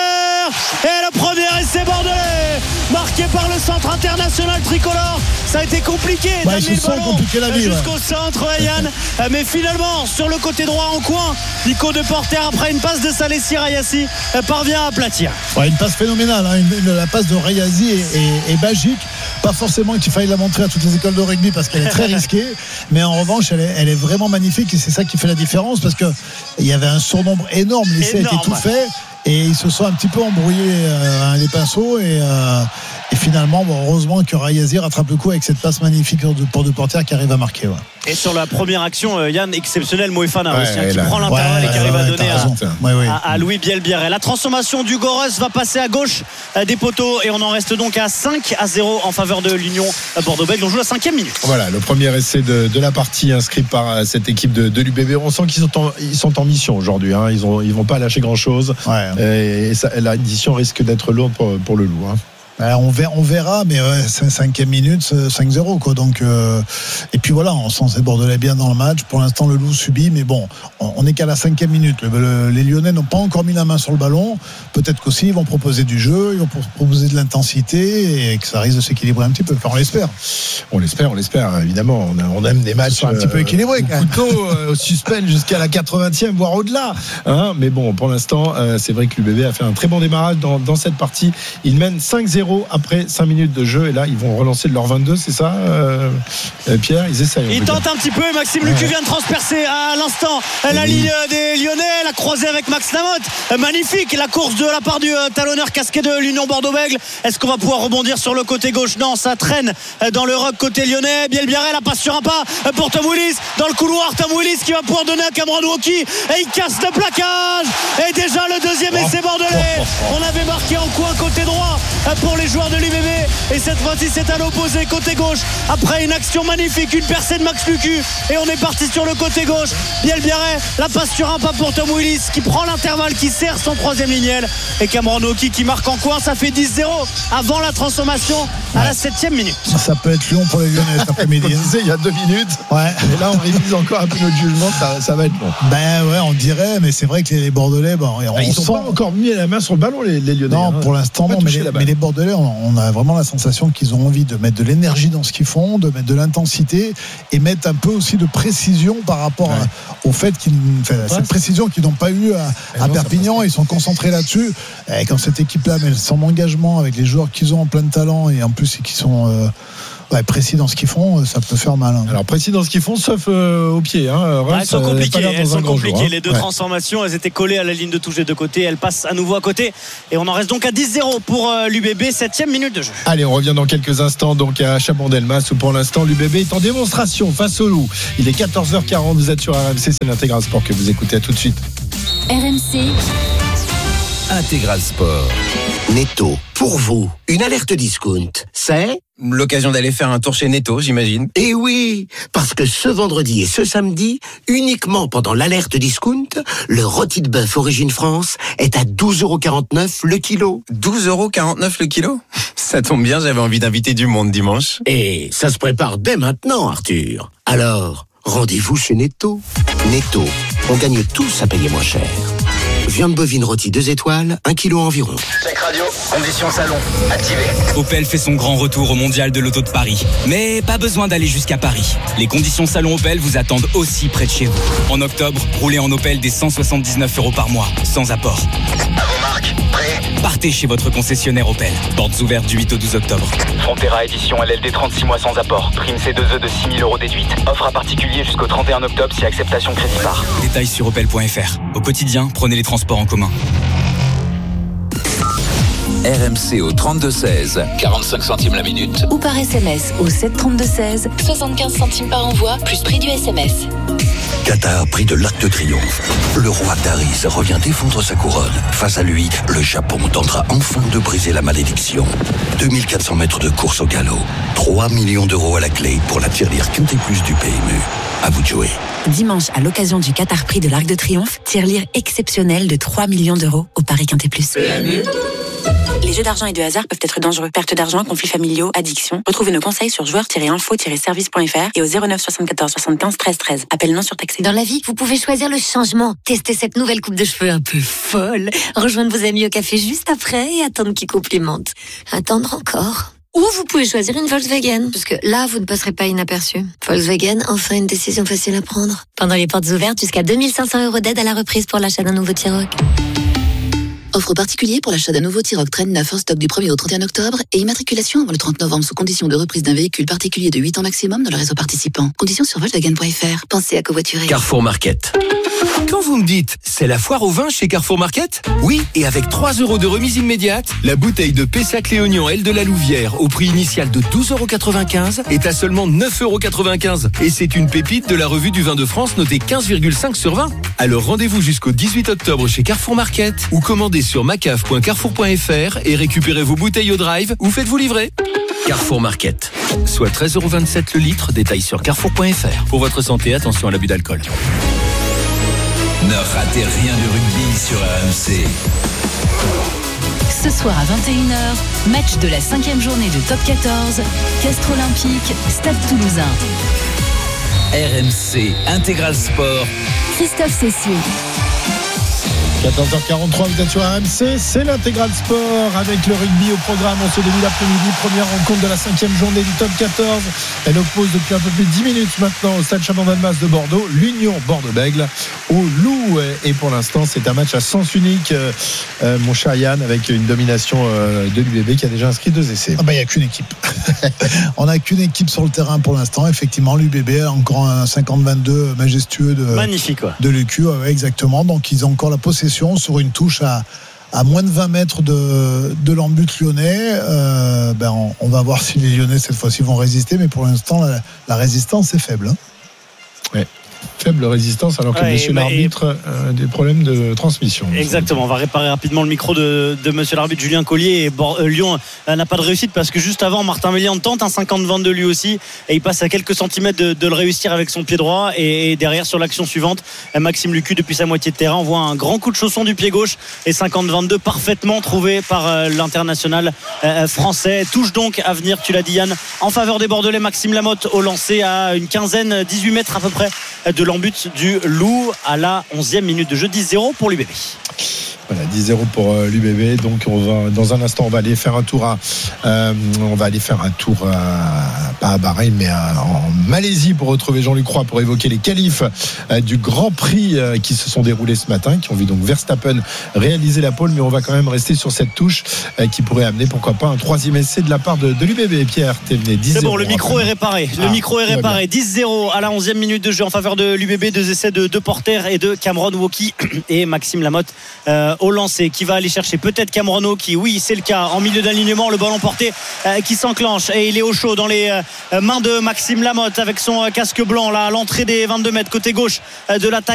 Et le premier essai bordelais marqué par le centre international tricolore. Ça a été compliqué d'amener le ballon jusqu'au centre, Yann, mais finalement sur le côté droit en coin, Nico Deporter, après une passe de Salessi, Rayassi parvient à aplatir. Une passe phénoménale, la passe de Rayassi est magique. Pas forcément qu'il faille la montrer à toutes les écoles de rugby parce qu'elle est très risquée, mais en revanche elle est vraiment magnifique, et c'est ça qui fait la différence, parce qu'il y avait un surnombre énorme, l'essai a été tout fait, et ils se sont un petit peu embrouillés les pinceaux, et finalement heureusement que Rayassi rattrape le coup avec cette passe magnifique pour Deporter qui arrive à marquer. Et sur la première action, Yann, exceptionnel, Moefana aussi, qui prend l'intervalle et qui arrive à donner à Louis Bielbiarré. La transformation du Goros va passer à gauche des poteaux et on en reste donc à 5-0 en faveur de l'Union Bordeaux-Bègles. On joue la 5e minute. Voilà, le premier essai de la partie inscrit par cette équipe de l'UBB. On sent qu'ils sont en mission aujourd'hui. Hein. Ils vont pas lâcher grand-chose. Et la édition risque d'être lourde pour le Loup. Hein. On verra, mais 5e minute, 5-0 quoi. Donc et puis voilà, on sent ces Bordelais bien dans le match. Pour l'instant, le Loup subit, mais bon, on n'est qu'à la 5e minute. Les Lyonnais n'ont pas encore mis la main sur le ballon. Peut-être qu'aussi ils vont proposer du jeu, ils vont proposer de l'intensité et que ça risque de s'équilibrer un petit peu. Enfin, on l'espère évidemment. On aime des matchs un petit peu équilibrés. Couteau au suspense jusqu'à la 80e, voire au-delà. Hein, mais bon, pour l'instant, c'est vrai que l'UBB a fait un très bon démarrage dans cette partie. Ils mènent 5-0. Après 5 minutes de jeu et là ils vont relancer de leur 22, c'est ça Pierre, ils essayent. Ils tentent un petit peu et Maxime Lucu vient de transpercer à l'instant la ligne des Lyonnais, la croisée avec Max Lamotte, magnifique la course de la part du talonneur casqué de l'Union Bordeaux-Bègles. Est-ce qu'on va pouvoir rebondir sur le côté gauche? Non, ça traîne dans le rock côté lyonnais. Bielbiarré la passe sur un pas pour Tom Willis dans le couloir. Tom Willis qui va pouvoir donner à Cameron Wauquiez et il casse le plaquage et déjà le deuxième essai bordelais. On avait marqué en coin côté droit pour les joueurs de l'UBB et cette fois-ci c'est à l'opposé côté gauche après une action magnifique, une percée de Max Lucu et on est parti sur le côté gauche. Bielbiarré la passe sur un pas pour Tom Willis qui prend l'intervalle, qui sert son 3e lignel et Cameron Wauquiez qui marque en coin. Ça fait 10-0 avant la transformation à la 7e minute. Ça peut être Lyon pour les Lyonnais cet après-midi. Il y a 2 minutes et là on révise encore un peu notre jugement, ça va être bon. On dirait, mais c'est vrai que les Bordelais ils sont pas encore mis la main sur le ballon les Lyonnais. Non, pour l'instant non, mais les Bordelais, on a vraiment la sensation qu'ils ont envie de mettre de l'énergie dans ce qu'ils font, de mettre de l'intensité et mettre un peu aussi de précision par rapport au fait cette précision qu'ils n'ont pas eu à Perpignan. Ils sont concentrés là-dessus. Et quand cette équipe-là met son engagement avec les joueurs qu'ils ont en plein de talent et en plus qui sont précis dans ce qu'ils font, ça peut faire mal. Alors précis dans ce qu'ils font, sauf au pied. Elles sont compliquées. Les deux transformations, elles étaient collées à la ligne de touche des deux côtés. Elles passent à nouveau à côté. Et on en reste donc à 10-0 pour l'UBB, 7e minute de jeu. Allez, on revient dans quelques instants donc à Chabandelmas où pour l'instant l'UBB est en démonstration face au Loup. Il est 14h40, vous êtes sur RMC, c'est l'Intégral Sport que vous écoutez. À tout de suite. RMC Intégral Sport. Netto, pour vous, une alerte discount, c'est l'occasion d'aller faire un tour chez Netto, j'imagine. Eh oui, parce que ce vendredi et ce samedi, uniquement pendant l'alerte discount, le rôti de bœuf Origine France est à 12,49€ le kilo. 12,49€ le kilo ? Ça tombe bien, j'avais envie d'inviter du monde dimanche. Et ça se prépare dès maintenant, Arthur. Alors, rendez-vous chez Netto. Netto, on gagne tous à payer moins cher. Viande bovine rôtie 2 étoiles, 1 kilo environ. Check radio, conditions salon, activé. Opel fait son grand retour au Mondial de l'Auto de Paris. Mais pas besoin d'aller jusqu'à Paris. Les conditions salon Opel vous attendent aussi près de chez vous. En octobre, roulez en Opel dès 179€ par mois, sans apport. À vos marques, prêt ? Partez chez votre concessionnaire Opel. Portes ouvertes du 8 au 12 octobre. Frontera édition LLD 36 mois sans apport. Prime C2E de 6 000€ déduite. Offre à particulier jusqu'au 31 octobre si acceptation crédit par. Détails sur opel.fr. Au quotidien, prenez les transports en commun. RMC au 32-16, 45 centimes la minute. Ou par SMS au 732-16, 75 centimes par envoi, plus prix du SMS. Qatar, prix de l'Arc de Triomphe. Le roi Daris revient défendre sa couronne. Face à lui, le Japon tentera enfin de briser la malédiction. 2400 mètres de course au galop. 3 millions d'euros à la clé pour la tirelire Quintet Plus du PMU. À vous de jouer. Dimanche, à l'occasion du Qatar Prix de l'Arc de Triomphe, tirelire exceptionnelle de 3 millions d'euros au Paris Quintet Plus. Les jeux d'argent et de hasard peuvent être dangereux. Perte d'argent, conflits familiaux, addiction. Retrouvez nos conseils sur joueurs-info-service.fr et au 09 74 75 13 13. Appel non surtaxé. Dans la vie, vous pouvez choisir le changement. Testez cette nouvelle coupe de cheveux un peu folle. Rejoindre vos amis au café juste après et attendre qu'ils complimentent. Attendre encore. Ou vous pouvez choisir une Volkswagen, parce que là, vous ne passerez pas inaperçu. Volkswagen, enfin une décision facile à prendre. Pendant les portes ouvertes, jusqu'à 2500 € d'aide à la reprise pour l'achat d'un nouveau T-Roc. Offre particulier pour l'achat d'un nouveau T-Roc Traîne neuf en stock du 1er au 31 octobre et immatriculation avant le 30 novembre sous condition de reprise d'un véhicule particulier de 8 ans maximum dans le réseau participant. Conditions sur Volkswagen.fr. Pensez à covoiturer. Carrefour Market. Quand vous me dites, c'est la foire au vin chez Carrefour Market ? Oui, et avec 3 € de remise immédiate, la bouteille de Pessac Léognan L de la Louvière au prix initial de 12,95 € est à seulement 9,95 €. Et c'est une pépite de la revue du vin de France notée 15,5 sur 20. Alors rendez-vous jusqu'au 18 octobre chez Carrefour Market ou commandez sur macaf.carrefour.fr et récupérez vos bouteilles au drive ou faites-vous livrer. Carrefour Market, soit 13,27 € le litre, détail sur carrefour.fr. Pour votre santé, attention à l'abus d'alcool. Ne ratez rien du rugby sur RMC. Ce soir à 21h, match de la 5e journée de Top 14, Castres Olympique, Stade Toulousain. RMC Intégral Sport. Christophe Cessieux. 14h43, vous êtes sur RMC, c'est l'intégral sport avec le rugby au programme en ce début d'après-midi. Première rencontre de la 5e journée du top 14. Elle oppose depuis un peu plus de 10 minutes maintenant au stade Chaban-Delmas de Bordeaux, l'Union Bordeaux-Bègles au Loup. Et pour l'instant, c'est un match à sens unique, mon cher Yann, avec une domination de l'UBB qui a déjà inscrit 2 essais. Il n'y a qu'une équipe. On n'a qu'une équipe sur le terrain pour l'instant. Effectivement, l'UBB a encore un 50-22 majestueux magnifique, de l'UQ. Exactement. Donc, ils ont encore la possession sur une touche à moins de 20 mètres de l'embut lyonnais. On va voir si les Lyonnais cette fois-ci vont résister, mais pour l'instant la résistance est faible. Ouais. Faible résistance alors que monsieur l'arbitre a des problèmes de transmission. Exactement, on va réparer rapidement le micro de monsieur l'arbitre Julien Collier. Et Lyon n'a pas de réussite parce que juste avant, Martin Mélian tente un 50-22 lui aussi et il passe à quelques centimètres de le réussir avec son pied droit. Et derrière, sur l'action suivante, Maxime Lucu depuis sa moitié de terrain envoie un grand coup de chausson du pied gauche et 50-22 parfaitement trouvé par l'international français. Touche donc à venir, tu l'as dit Yann, en faveur des Bordelais. Maxime Lamotte au lancer à une quinzaine, 18 mètres à peu près de l'embut du Loup à la 11e minute de jeu. 10-0 pour l'UBB. Voilà, 10-0 pour l'UBB. Donc dans un instant on va aller faire un tour pas à Bahreïn mais en Malaisie pour retrouver Jean-Luc Roy pour évoquer les qualifs du Grand Prix qui se sont déroulés ce matin, qui ont vu donc Verstappen réaliser la pole, mais on va quand même rester sur cette touche qui pourrait amener pourquoi pas un 3e essai de la part de l'UBB. Pierre Thévenet, 10-0. C'est bon, le micro est réparé. 10-0 à la 11e minute de jeu en faveur de l'UBB. 2 essais de Porter et de Cameron Wauquiez et Maxime Lamotte au lancer, qui va aller chercher peut-être Cameron Wauquiez. Oui, c'est le cas, en milieu d'alignement, le ballon porté qui s'enclenche et il est au chaud dans les mains de Maxime Lamotte avec son casque blanc là à l'entrée des 22 mètres côté gauche de l'attaque